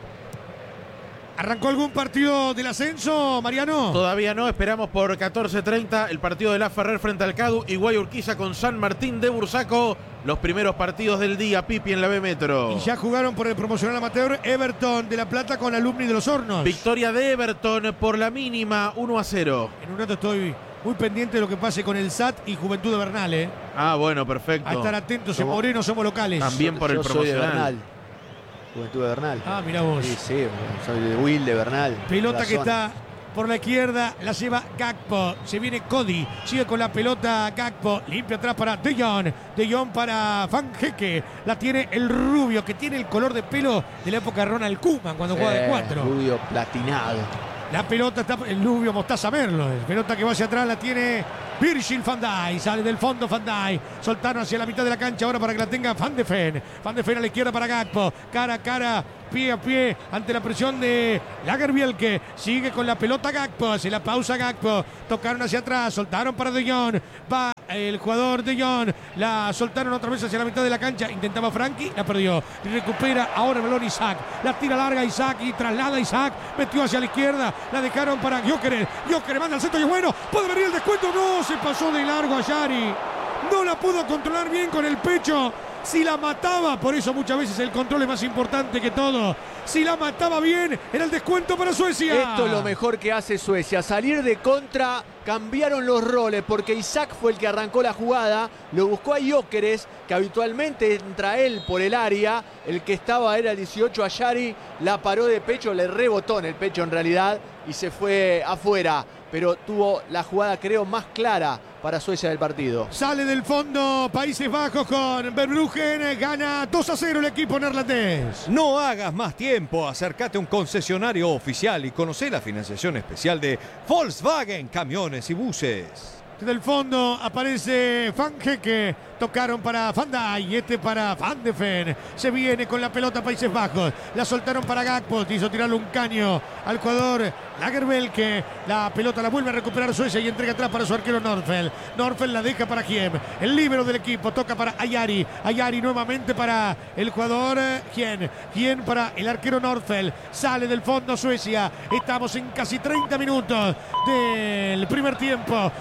¿Arrancó algún partido del ascenso, Mariano? Todavía no, esperamos por catorce treinta el partido de La Ferrer frente al Cadu y Guayurquiza con San Martín de Bursaco. Los primeros partidos del día, Pipi en la B Metro. Y ya jugaron por el promocional amateur Everton de La Plata con Alumni de los Hornos. Victoria de Everton por la mínima, uno a cero. En un rato estoy muy pendiente de lo que pase con el S A T y Juventud de Bernal, ¿eh? Ah, bueno, perfecto. A estar atentos, en Somos- Moreno somos locales. También por el Yo soy de promocional. Bernal. Juventud de Bernal. Ah, mirá vos. Sí, sí, soy de Will de Bernal. Pelota la que zona. está por la izquierda, la lleva Gakpo. Se viene Cody, sigue con la pelota Gakpo. Limpia atrás para De Jong. De Jong para Van Hecke. La tiene el rubio, que tiene el color de pelo de la época de Ronald Koeman cuando jugaba de Eh, cuatro. Rubio platinado. La pelota está el rubio Mostaza Merlo. Pelota que va hacia atrás la tiene Virgil van Dijk. Sale del fondo van Dijk. Soltaron hacia la mitad de la cancha ahora para que la tenga Van de Ven. Van de Ven a la izquierda para Gakpo. Cara a cara, pie a pie ante la presión de Lagerbielke. Sigue con la pelota Gakpo. Hace la pausa Gakpo. Tocaron hacia atrás. Soltaron para De Jong. Va el jugador De Jong. La soltaron otra vez hacia la mitad de la cancha. Intentaba Frankie. La perdió. Y recupera ahora el balón Isaac. La tira larga Isaac y traslada Isaac. Metió hacia la izquierda. La dejaron para Gyökeres. Gyökeres manda al centro y es bueno. Puede venir el descuento. No, se pasó de largo a Yari. No la pudo controlar bien con el pecho. Si la mataba, por eso muchas veces el control es más importante que todo. Si la mataba bien, era el descuento para Suecia. Esto es lo mejor que hace Suecia, salir de contra, cambiaron los roles porque Isaac fue el que arrancó la jugada, lo buscó a Gyökeres, que habitualmente entra él por el área, el que estaba era el dieciocho Ayari, la paró de pecho, le rebotó en el pecho en realidad y se fue afuera, pero tuvo la jugada creo más clara para Suecia del partido. Sale del fondo Países Bajos con Verbruggen. Gana dos a cero el equipo neerlandés. No hagas más tiempo, acércate a un concesionario oficial y conoce la financiación especial de Volkswagen Camiones y Buses. Desde el fondo aparece Van Hecke. Tocaron para Van Dijk y este para Van de Ven. Se viene con la pelota Países Bajos. La soltaron para Gakpo. Hizo tirarle un caño al jugador Lagerbielke. La pelota la vuelve a recuperar Suecia y entrega atrás para su arquero Nordfeld. Nordfeld la deja para Hiem. El líbero del equipo. Toca para Ayari. Ayari nuevamente para el jugador Hien. Hien para el arquero Nordfeld. Sale del fondo Suecia. Estamos en casi treinta minutos del primer tiempo. Cuando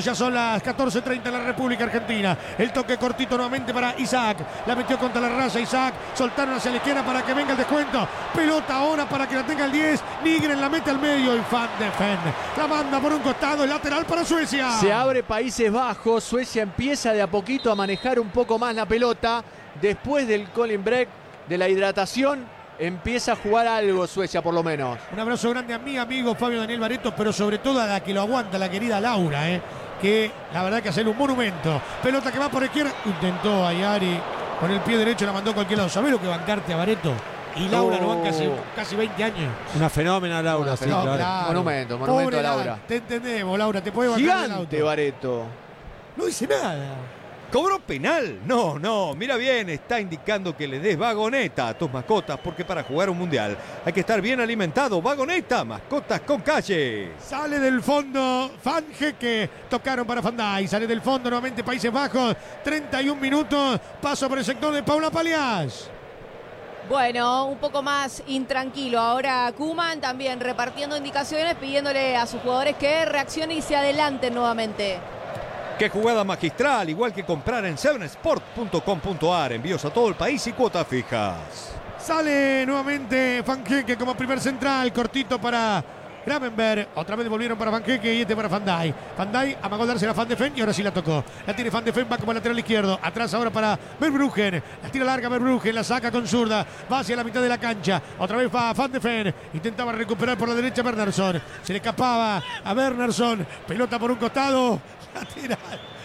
Ya son las catorce treinta en la República Argentina. El toque cortito nuevamente para Isaac. La metió contra la raya Isaac. Soltaron hacia la izquierda para que venga el descuento. Pelota ahora para que la tenga el diez. Nigren la mete al medio y Van de Ven la manda por un costado. El lateral para Suecia. Se abre Países Bajos. Suecia empieza de a poquito a manejar un poco más la pelota. Después del cooling break, de la hidratación, empieza a jugar algo Suecia por lo menos. Un abrazo grande a mi amigo Fabio Daniel Baretto, pero sobre todo a la que lo aguanta, la querida Laura, ¿eh? que la verdad que hace un monumento. Pelota que va por izquierda. Intentó Ayari con el pie derecho, la mandó a cualquier lado. ¿Sabés lo que bancarte a Baretto? Y Laura oh. lo banca hace casi veinte años. Una fenómena Laura, Una sí, fenómena. claro. Claro. Monumento, monumento Pobre a Laura. Laura. Te entendemos, Laura, te puede bancar el Gigante auto. Baretto. No dice nada. ¿Cobró penal? No, no, mira bien, está indicando que le des vagoneta a tus mascotas, porque para jugar un mundial hay que estar bien alimentado. Vagoneta, mascotas con calle. Sale del fondo Van Hecke, tocaron para Van Dijk, sale del fondo nuevamente Países Bajos, treinta y un minutos, paso por el sector de Paula Palias. Bueno, un poco más intranquilo. Ahora Koeman también repartiendo indicaciones, pidiéndole a sus jugadores que reaccionen y se adelanten nuevamente. Qué jugada magistral, igual que comprar en seven sport punto com punto a r. Envíos a todo el país y cuotas fijas. Sale nuevamente Van Hecke como primer central, cortito para Gravenberg. Otra vez volvieron para Van Hecke y este para Van Dijk. Van Dijk amagó dársela a Van de Ven y ahora sí la tocó. La tiene Van de Ven, va como lateral izquierdo. Atrás ahora para Verbruggen. La tira larga Verbruggen, la saca con zurda. Va hacia la mitad de la cancha. Otra vez va Van de Ven. Intentaba recuperar por la derecha Bernardsson. Se le escapaba a Bernardsson. Pelota por un costado. Lateral.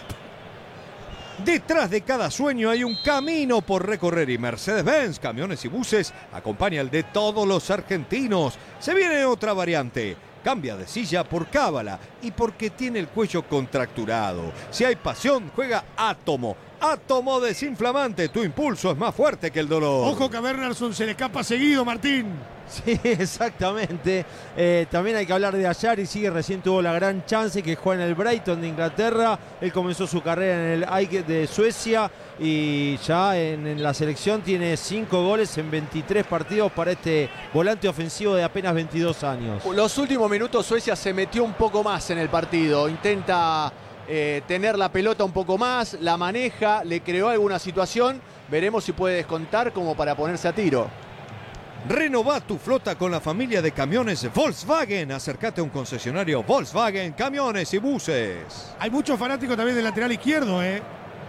Detrás de cada sueño hay un camino por recorrer y Mercedes-Benz, camiones y buses, acompaña el de todos los argentinos. Se viene otra variante. Cambia de silla por cábala y porque tiene el cuello contracturado. Si hay pasión, juega Átomo. Átomo desinflamante. Tu impulso es más fuerte que el dolor. Ojo que a Bernardsson se le escapa seguido, Martín. Sí, exactamente. Eh, también hay que hablar de Ayari, sigue recién tuvo la gran chance que juega en el Brighton de Inglaterra. Él comenzó su carrera en el A I K de Suecia y ya en, en la selección tiene cinco goles en veintitrés partidos para este volante ofensivo de apenas veintidós años. Los últimos minutos Suecia se metió un poco más en el partido. Intenta eh, tener la pelota un poco más, la maneja, le creó alguna situación. Veremos si puede descontar como para ponerse a tiro. Renová tu flota con la familia de camiones Volkswagen. Acércate a un concesionario Volkswagen, camiones y buses. Hay muchos fanáticos también del lateral izquierdo, ¿eh?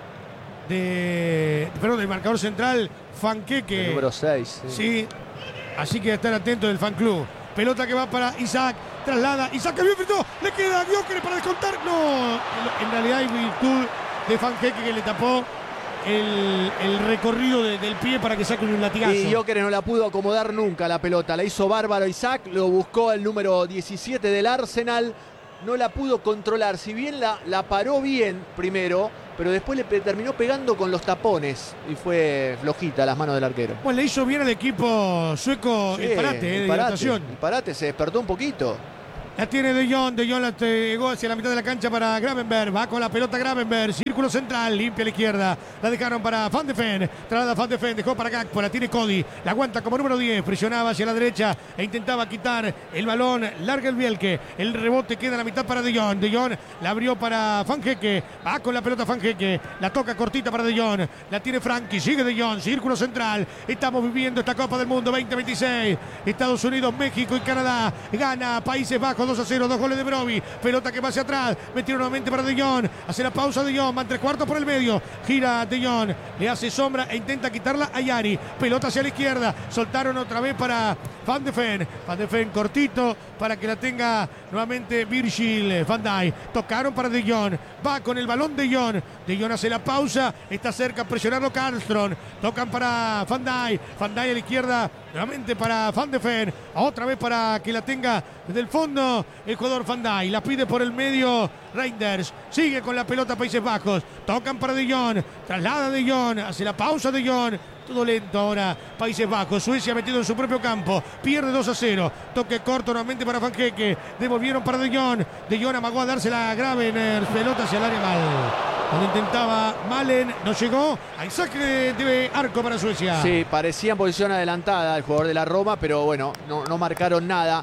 De, perdón, del marcador central, Van Hecke. El número seis. Sí. sí, así que estar atentos del fan club. Pelota que va para Isaac, traslada, Isaac que bien frito, le queda Gyökeres para descontar. No, en realidad hay virtud de Van Hecke que le tapó El, el recorrido de, del pie para que saque un latigazo. Y Gyökeres no la pudo acomodar nunca la pelota. La hizo bárbaro Isaac, lo buscó el número diecisiete del Arsenal. No la pudo controlar. Si bien la, la paró bien primero, pero después le pe- terminó pegando con los tapones. Y fue flojita las manos del arquero. Pues le hizo bien al equipo sueco Sí, el parate, eh, de hidratación. El parate se despertó un poquito. La tiene De Jong, De Jong la llegó hacia la mitad de la cancha para Gravenberg, va con la pelota Gravenberg, círculo central, limpia a la izquierda, la dejaron para Van de Ven, traslada Van de Ven, dejó para Gakpo, la tiene Cody, la aguanta como número diez, presionaba hacia la derecha e intentaba quitar el balón, larga el Bielke, el rebote queda a la mitad para De Jong, De Jong la abrió para Van Hecke, va con la pelota Van Hecke, la toca cortita para De Jong, la tiene Frankie, sigue De Jong, círculo central, estamos viviendo esta Copa del Mundo veinte veintiséis, Estados Unidos, México y Canadá, gana Países Bajos dos a cero, dos goles de Broby, pelota que va hacia atrás, metió nuevamente para De Jong, hace la pausa De Jong, van tres cuartos por el medio, gira De Jong, le hace sombra e intenta quitarla a Ayari, pelota hacia la izquierda, soltaron otra vez para Van de Ven, Van de Ven cortito para que la tenga nuevamente Virgil van Dijk, tocaron para De Jong, va con el balón De Jong, De Jong hace la pausa, está cerca a presionarlo Karlström, tocan para Van Dijk, Van Dijk a la izquierda, nuevamente para Van de Ven, otra vez para que la tenga desde el fondo el jugador Van Dijk, la pide por el medio Reinders, sigue con la pelota Países Bajos, tocan para De Jong, traslada De Jong, hace la pausa De Jong, todo lento ahora Países Bajos, Suecia metido en su propio campo, pierde dos a cero, toque corto nuevamente para Van Hecke, devolvieron para De Jong, De Jong amagó a dársela a Gravenberg, pelota hacia el área mal, donde intentaba Malen, no llegó, hay saque de, de arco para Suecia. Sí, parecía en posición adelantada el jugador de la Roma, pero bueno, no, no marcaron nada.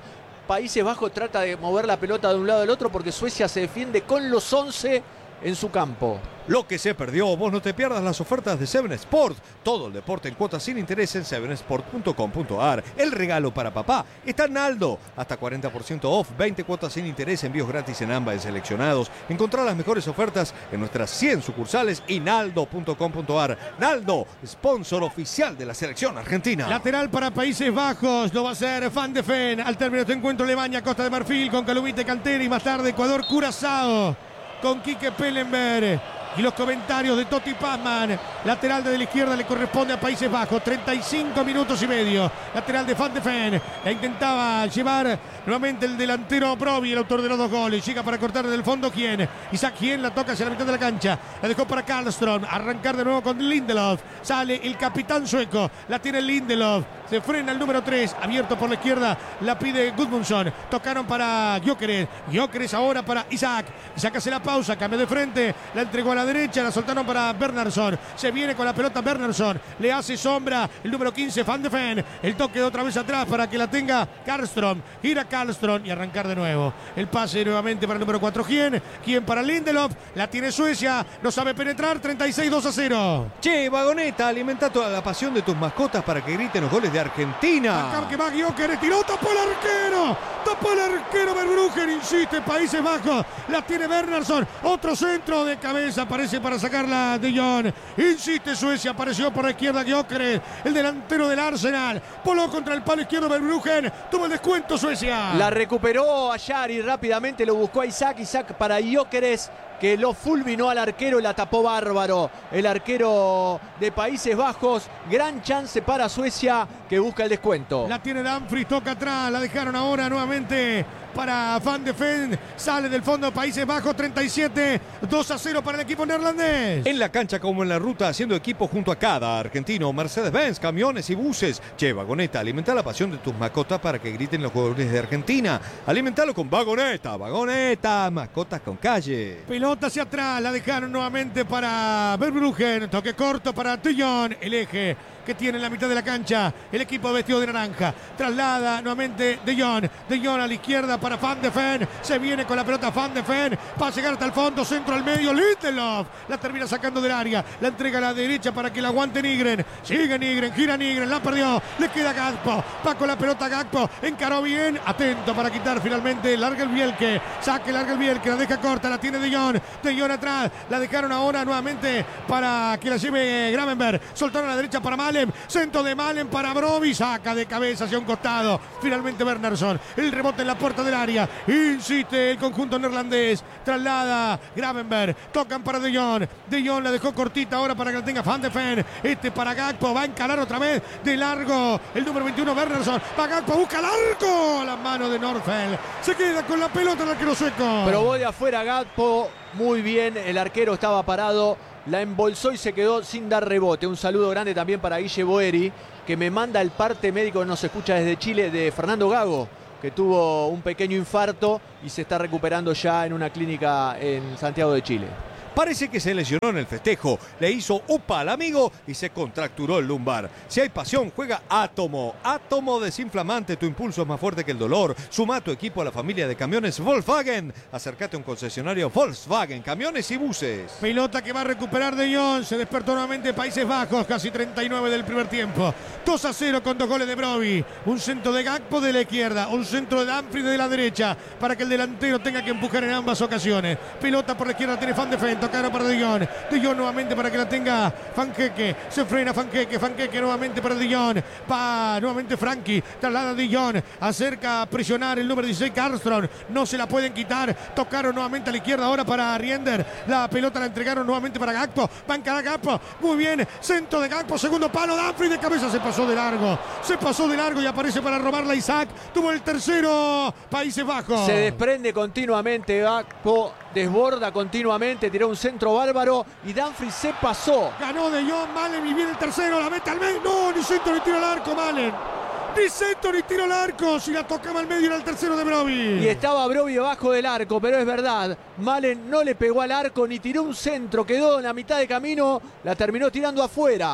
Países Bajos trata de mover la pelota de un lado al otro porque Suecia se defiende con los once en su campo. Lo que se perdió, vos no te pierdas las ofertas de Seven Sport. Todo el deporte en cuotas sin interés en seven sport punto com punto a r. El regalo para papá está en Naldo. Hasta cuarenta por ciento off, veinte cuotas sin interés, envíos gratis en ambas seleccionados. Encontrá las mejores ofertas en nuestras cien sucursales y naldo punto com punto a r. Naldo, sponsor oficial de la selección argentina. Lateral para Países Bajos, lo va a hacer Van de Ven. Al término de este encuentro, Lebaña, Costa de Marfil, con Calumite, Cantera y más tarde Ecuador, Curazao, con Quique Pellenberg. Y los comentarios de Totti Pazman. Lateral de la izquierda le corresponde a Países Bajos. treinta y cinco minutos y medio. Lateral de Van de Ven. La intentaba llevar nuevamente el delantero Brobbey, el autor de los dos goles. Llega para cortar desde el fondo. ¿Quién? Isaac Quién la toca hacia la mitad de la cancha. La dejó para Karlström. Arrancar de nuevo con Lindelof. Sale el capitán sueco. La tiene Lindelof. Se frena el número tres. Abierto por la izquierda. La pide Gudmundsson. Tocaron para Gyökeres. Gyökeres ahora para Isaac. Isaac hace la pausa. Cambia de frente. La entregó a la derecha, la soltaron para Bernhardsson. Se viene con la pelota Bernhardsson. Le hace sombra el número quince, Van de Ven. El toque de otra vez atrás para que la tenga Karlström. Gira Karlström y arrancar de nuevo. El pase nuevamente para el número cuatro, ¿quién? ¿Quién para Lindelof? La tiene Suecia. No sabe penetrar. treinta y seis, dos a cero. Che, Vagoneta, alimenta toda la pasión de tus mascotas para que griten los goles de Argentina. Acá que va Gyökeres, tiró, tapó el arquero. Tapó el arquero Verbruggen, insiste Países Bajos. La tiene Bernhardsson. Otro centro de cabeza. Aparece para sacarla de Jong. Insiste Suecia. Apareció por la izquierda Gyökeres, el delantero del Arsenal. Voló contra el palo izquierdo Verbruggen. Tuvo el descuento Suecia. La recuperó a Yari rápidamente. Lo buscó a Isaac. Isaac para Gyökeres, que lo fulminó al arquero y la tapó bárbaro. El arquero de Países Bajos. Gran chance para Suecia, que busca el descuento. La tiene Dumfries, toca atrás. La dejaron ahora nuevamente para Van de Ven. Sale del fondo de Países Bajos. treinta y siete, dos a cero para el equipo neerlandés. En la cancha como en la ruta, haciendo equipo junto a cada argentino. Mercedes-Benz, camiones y buses. Che, Vagoneta, alimenta la pasión de tus mascotas para que griten los goles de Argentina. Alimentalo con Vagoneta. Vagoneta, mascotas con calle. Pelota hacia atrás, la dejaron nuevamente para Verbruggen. Toque corto para De Jong. El eje que tiene en la mitad de la cancha el equipo vestido de naranja. Traslada nuevamente De Jong. De Jong a la izquierda para Van de Ven. Se viene con la pelota Van de Ven. Va a llegar hasta el fondo, centro al medio. Lindelof la termina sacando del área. La entrega a la derecha para que la aguante Nygren. Sigue Nygren, gira Nygren, la perdió. Le queda Gakpo. Va con la pelota Gakpo. Encaró bien. Atento para quitar finalmente. Larga el Bielke. Saque, larga el Bielke. La deja corta. La tiene De Jong. De Jong atrás. La dejaron ahora nuevamente para que la lleve Gravenberg. Soltaron a la derecha para Malem. Centro de Malem para Brobbey. Saca de cabeza hacia un costado. Finalmente Bernhardsson. El rebote en la puerta del área. Insiste el conjunto neerlandés. Traslada Gravenberg. Tocan para De Jong. De Jong la dejó cortita ahora para que la tenga Van de Ven. Este para Gakpo. Va a encarar otra vez de largo el número veintiuno Bernhardsson. Va Gakpo. Busca el arco. La mano de Nordfeld. Se queda con la pelota el arquero sueco. Probó de afuera Gakpo. Muy bien. El arquero estaba parado. La embolsó y se quedó sin dar rebote. Un saludo grande también para Guille Boeri, que me manda el parte médico que nos escucha desde Chile, de Fernando Gago, que tuvo un pequeño infarto y se está recuperando ya en una clínica en Santiago de Chile. Parece que se lesionó en el festejo, le hizo upa al amigo y se contracturó el lumbar. Si hay pasión, juega Átomo. Átomo desinflamante, tu impulso es más fuerte que el dolor. Suma a tu equipo a la familia de camiones Volkswagen. Acércate a un concesionario Volkswagen, camiones y buses. Pelota que va a recuperar De Jong. Se despertó nuevamente Países Bajos, casi treinta y nueve del primer tiempo. dos a cero con dos goles de Brobbey. Un centro de Gakpo de la izquierda, un centro de Dumfries de la derecha, para que el delantero tenga que empujar en ambas ocasiones. Pelota por la izquierda tiene Van de Ven. Tocaron para De Jong. De Jong nuevamente para que la tenga Fanqueque. Se frena Fanqueque. Fanqueque nuevamente para De Jong. Va nuevamente Frankie. Traslada De Jong. Acerca a presionar el número dieciséis Karlström. No se la pueden quitar. Tocaron nuevamente a la izquierda ahora para Riender. La pelota la entregaron nuevamente para Gakpo. Va a encarar Gakpo. Muy bien. Centro de Gakpo. Segundo palo. Dumfries de cabeza. Se pasó de largo. Se pasó de largo y aparece para robarla Isaac. Tuvo el tercero Países Bajos. Se desprende continuamente Gakpo. Desborda continuamente. Tiró un centro bárbaro y Dumfries se pasó. Ganó De Jong. Malem y viene el tercero. La mete al medio. No, ni centro ni tiro al arco, Malem. Ni centro ni tiro al arco. Si la tocaba al medio era el tercero de Brobbey. Y estaba Brobbey debajo del arco, pero es verdad. Malem no le pegó al arco ni tiró un centro. Quedó en la mitad de camino. La terminó tirando afuera.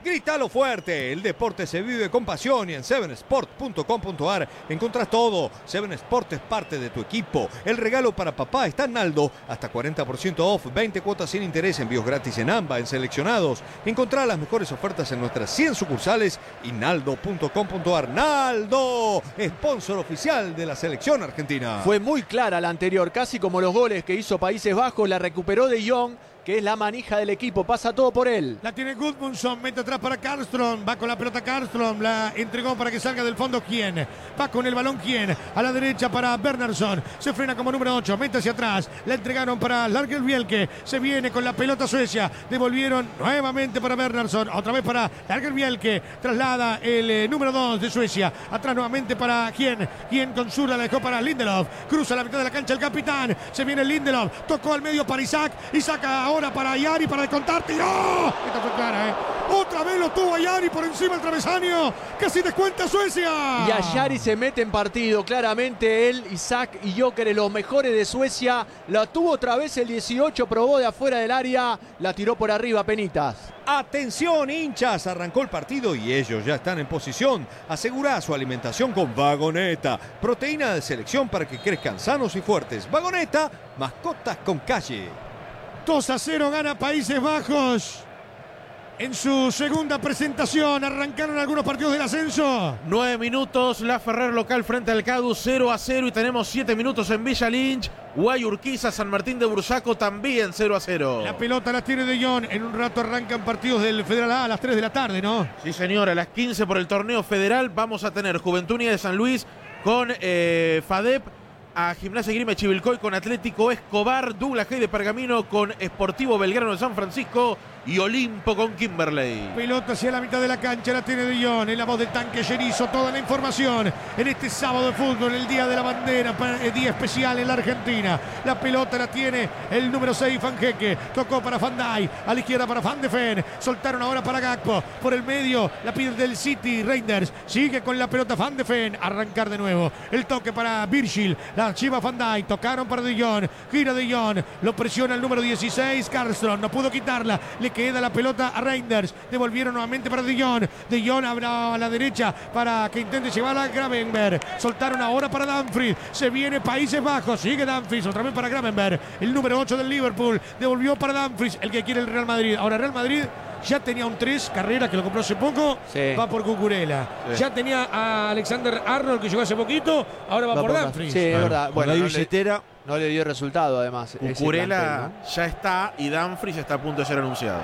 Grítalo fuerte, el deporte se vive con pasión y en seven sport punto com punto a r encontrás todo. seven Sport es parte de tu equipo. El regalo para papá está en Naldo, hasta cuarenta por ciento off, veinte cuotas sin interés, envíos gratis en AMBA, en seleccionados. Encontrá las mejores ofertas en nuestras cien sucursales y naldo punto com punto a r. Naldo, sponsor oficial de la selección argentina. Fue muy clara la anterior, casi como los goles que hizo Países Bajos, la recuperó De Jong, que es la manija del equipo, pasa todo por él. La tiene Gudmundsson, mete atrás para Karlström, va con la pelota Karlström, la entregó para que salga del fondo ¿quién? Va con el balón ¿quién? A la derecha para Bernhardsson, se frena como número ocho, mete hacia atrás, la entregaron para Lagerbielke, se viene con la pelota Suecia, devolvieron nuevamente para Bernhardsson, otra vez para Lagerbielke, traslada el eh, número dos de Suecia, atrás nuevamente para ¿quién? ¿Quién con zurda la dejó para Lindelof? Cruza la mitad de la cancha el capitán, se viene Lindelof, tocó al medio para Isaac, Isaac a ahora para Yari para descontar, tiró. Esta fue clara, ¿eh? Otra vez lo tuvo a Yari por encima del travesaño. Casi descuenta Suecia. Y a Yari se mete en partido. Claramente él, Isaac y Gyökeres, los mejores de Suecia. La tuvo otra vez el dieciocho, probó de afuera del área. La tiró por arriba, penitas. Atención, hinchas, arrancó el partido y ellos ya están en posición. Asegura su alimentación con Vagoneta, proteína de selección para que crezcan sanos y fuertes. Vagoneta, mascotas con calle. dos a cero gana Países Bajos. En su segunda presentación arrancaron algunos partidos del ascenso. Nueve minutos, la Ferrer local frente al Cadu, cero a cero. Y tenemos siete minutos en Villa Lynch. Guayurquiza, San Martín de Bursaco también cero a cero. La pelota la tiene De Jong. En un rato arrancan partidos del Federal A a las tres de la tarde, ¿no? Sí, señor, a las quince por el torneo federal vamos a tener Juventud Unida de San Luis con eh, FADEP, a Gimnasia Grima Chivilcoy con Atlético Escobar, Douglas Hay de Pergamino con Sportivo Belgrano de San Francisco y Olimpo con Kimberley. Pelota hacia la mitad de la cancha, la tiene De Jong, en la voz del tanque Yerizo, toda la información en este sábado de fútbol, el día de la bandera, el día especial en la Argentina. La pelota la tiene el número seis, Fanjeque, tocó para Van Dijk, a la izquierda para Van de Ven, soltaron ahora para Gakpo, por el medio la pide del City, Reinders, sigue con la pelota Van de Ven, arrancar de nuevo, el toque para Virgil, la chiva Van Dijk, tocaron para De Jong, gira De Jong, lo presiona el número dieciséis, Karlström, no pudo quitarla, le queda la pelota a Reinders, devolvieron nuevamente para De Jong, De Jong abre a la derecha para que intente llevarla a Gravenberg, soltaron ahora para Dumfries, se viene Países Bajos, sigue Dumfries, otra vez para Gravenberg, el número ocho del Liverpool, devolvió para Dumfries, el que quiere el Real Madrid, ahora Real Madrid ya tenía un tres, Carrera, que lo compró hace poco, sí. Va por Cucurella. Sí. Ya tenía a Alexander Arnold, que llegó hace poquito, ahora va, va por, por Dumfries. Sí, es bueno, verdad. Bueno, no la billetera. Le, no le dio resultado, además. Cucurella ¿no? ya está y Dumfries está a punto de ser anunciado.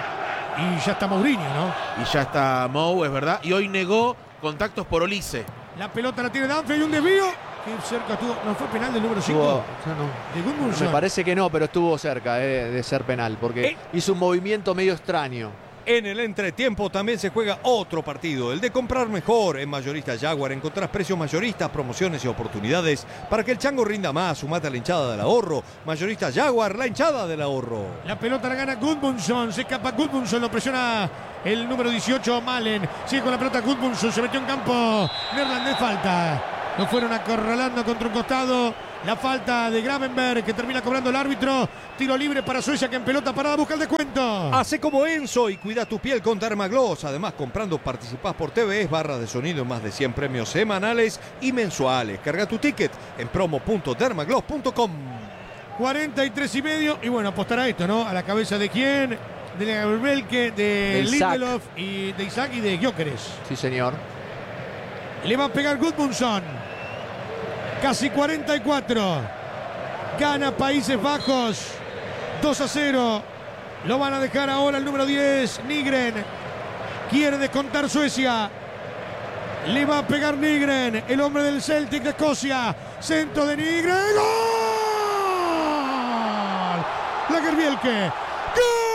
Y ya está Mourinho, ¿no? Y ya está Mou, es verdad. Y hoy negó contactos por Olise. La pelota la tiene Dumfries y un desvío. Qué cerca estuvo. ¿No fue penal del número cinco? No. De Gudmundsson. Me parece que no, pero estuvo cerca eh, de ser penal, porque eh. hizo un movimiento medio extraño. En el entretiempo también se juega otro partido, el de comprar mejor. En Mayorista Jaguar encontrás precios mayoristas, promociones y oportunidades para que el chango rinda más. Sumate a la hinchada del ahorro. Mayorista Jaguar, la hinchada del ahorro. La pelota la gana Gudmundsson, se escapa Gudmundsson, lo presiona el número dieciocho, Malen. Sigue con la pelota Gudmundsson, se metió en campo. Neerlandés, falta. Lo fueron acorralando contra un costado. La falta de Gravenberg que termina cobrando el árbitro. Tiro libre para Suecia que en pelota parada busca el descuento. Hace como Enzo y cuida tu piel con Dermagloss. Además, comprando participás por T V, barra de sonido en más de cien premios semanales y mensuales. Carga tu ticket en promo punto dermagloss punto com. cuarenta y tres y medio. Y bueno, apostar a esto, ¿no? A la cabeza de quién, de Gabrielke, de, de Lindelof y de Isaac y de Gyökeres. Sí, señor. Le va a pegar Gudmundsson. Casi cuarenta y cuatro. Gana Países Bajos. dos a cero. Lo van a dejar ahora el número diez, Nygren. Quiere descontar Suecia. Le va a pegar Nygren, el hombre del Celtic de Escocia. Centro de Nygren. ¡Gol! Lagerbielke. ¡Gol!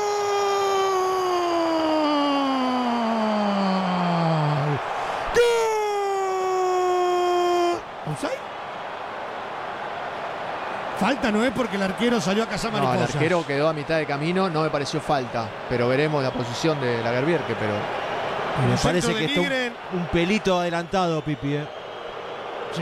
Falta no es porque el arquero salió a cazar mariposas. No, el arquero quedó a mitad de camino, no me pareció falta, pero veremos la posición de Lagerbielke, pero me parece que está un, un pelito adelantado, Pipi. ¿eh? Sí.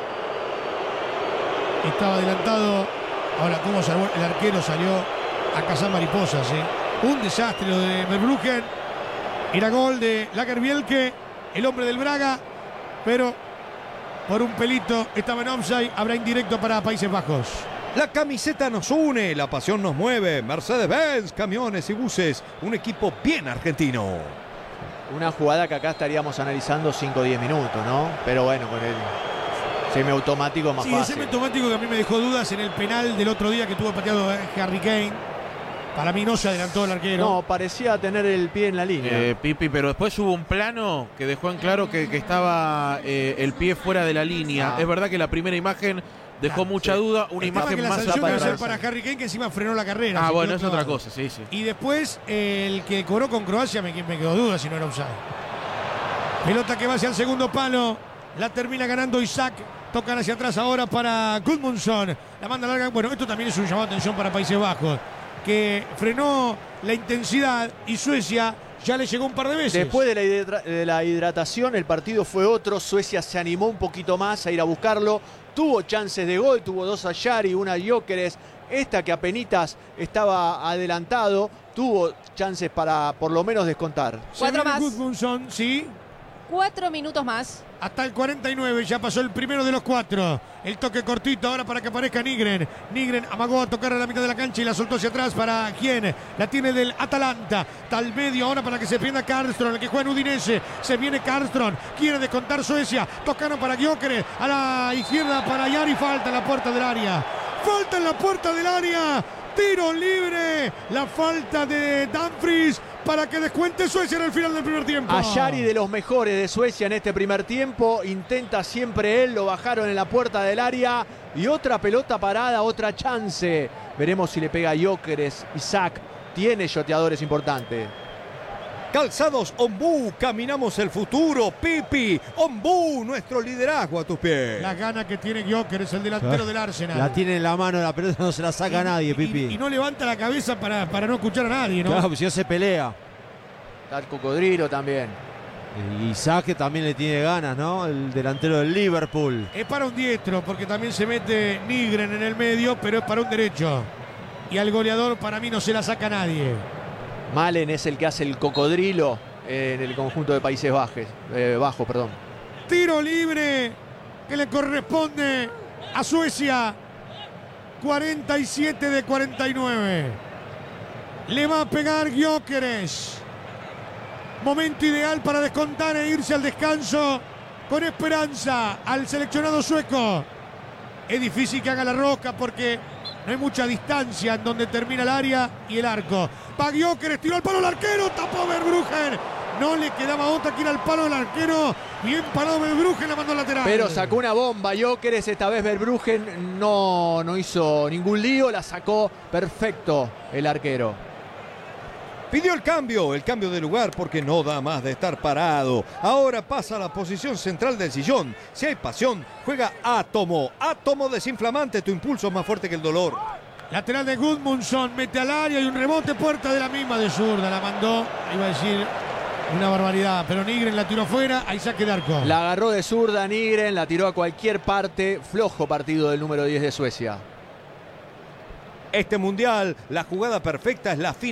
Estaba adelantado. Ahora, ¿cómo salió? El arquero salió a cazar mariposas, ¿eh? Un desastre lo de Verbruggen. Era gol de Lagerbielke, el hombre del Braga, pero por un pelito estaba en offside. Habrá indirecto para Países Bajos. La camiseta nos une, la pasión nos mueve. Mercedes-Benz, camiones y buses, un equipo bien argentino. Una jugada que acá estaríamos analizando cinco o diez minutos, ¿no? Pero bueno, con el semiautomático más sí, fácil. Sí, el semiautomático que a mí me dejó dudas en el penal del otro día que tuvo pateado Harry Kane. Para mí no se adelantó el arquero. No, parecía tener el pie en la línea. Eh, Pipi, pero después hubo un plano que dejó en claro que, que estaba eh, el pie fuera de la línea. Ah. Es verdad que la primera imagen dejó Ah, mucha sí. duda, una El tema imagen que la más sanción debe ser atrás. para Harry Kane, que encima frenó la carrera. Ah, se bueno, quedó es otra clavado. cosa, sí, sí. Y después el que cobró con Croacia me, me quedó duda si no era offside. Pelota que va hacia el segundo palo. La termina ganando Isaac. Tocan hacia atrás ahora para Gudmundsson. La manda larga. Bueno, esto también es un llamado de atención para Países Bajos, que frenó la intensidad y Suecia ya le llegó un par de veces. Después de la, hidra- de la hidratación, el partido fue otro. Suecia se animó un poquito más a ir a buscarlo. Tuvo chances de gol, tuvo dos a Yari, una a Gyökeres. Esta que apenitas estaba adelantado, tuvo chances para por lo menos descontar. Se Cuatro viene más. Gudmundsson, sí. Cuatro minutos más. Hasta el cuarenta y nueve, ya pasó el primero de los cuatro. El toque cortito ahora para que aparezca Nygren. Nygren amagó a tocar a la mitad de la cancha y la soltó hacia atrás para quién. La tiene del Atalanta. Tal medio ahora para que se pierda Karlström, el que juega en Udinese. Se viene Karlström, quiere descontar Suecia. Tocaron para Gyökeres, a la izquierda para Yari. Falta en la puerta del área. Falta en la puerta del área. Tiro libre. La falta de Dumfries para que descuente Suecia en el final del primer tiempo. A Yari, de los mejores de Suecia en este primer tiempo, intenta siempre él, lo bajaron en la puerta del área y otra pelota parada, otra chance. Veremos si le pega a Gyökeres. Isaac tiene yoteadores importantes. Calzados Ombú, caminamos el futuro. Pipi, Ombú, nuestro liderazgo a tus pies. La gana que tiene Gyökeres, el delantero del Arsenal. La tiene en la mano, la pelota no se la saca Y- nadie, y- Pipi. Y, no levanta la cabeza para, para no escuchar a nadie, ¿no? Claro, pues si no se pelea. Está el Cocodrilo también. Y Isaac que también le tiene ganas, ¿no? El delantero del Liverpool. Es para un diestro, porque también se mete Nygren en el medio, pero es para un derecho. Y al goleador para mí no se la saca nadie. Malen es el que hace el Cocodrilo en el conjunto de Países Bajos, eh, Bajos, perdón. Tiro libre que le corresponde a Suecia. cuarenta y siete de cuarenta y nueve. Le va a pegar Gyökeres. Momento ideal para descontar e irse al descanso con esperanza al seleccionado sueco. Es difícil que haga la rosca porque no hay mucha distancia en donde termina el área y el arco. Va Gyökeres, tiró al palo el arquero, tapó Verbruggen. No le quedaba otra que ir al palo del arquero. Bien parado Verbruggen, la mandó al lateral. Pero sacó una bomba Gyökeres, esta vez Verbruggen no, no hizo ningún lío, la sacó perfecto el arquero. Pidió el cambio, el cambio de lugar porque no da más de estar parado. Ahora pasa a la posición central del sillón. Si hay pasión, juega Átomo. Átomo desinflamante, tu impulso es más fuerte que el dolor. Lateral de Gudmundsson, mete al área y un rebote, puerta de la misma de zurda. La mandó, iba a decir una barbaridad, pero Nygren la tiró fuera, ahí saque de arco. La agarró de zurda Nygren, la tiró a cualquier parte. Flojo partido del número diez de Suecia. Este mundial, la jugada perfecta es la final.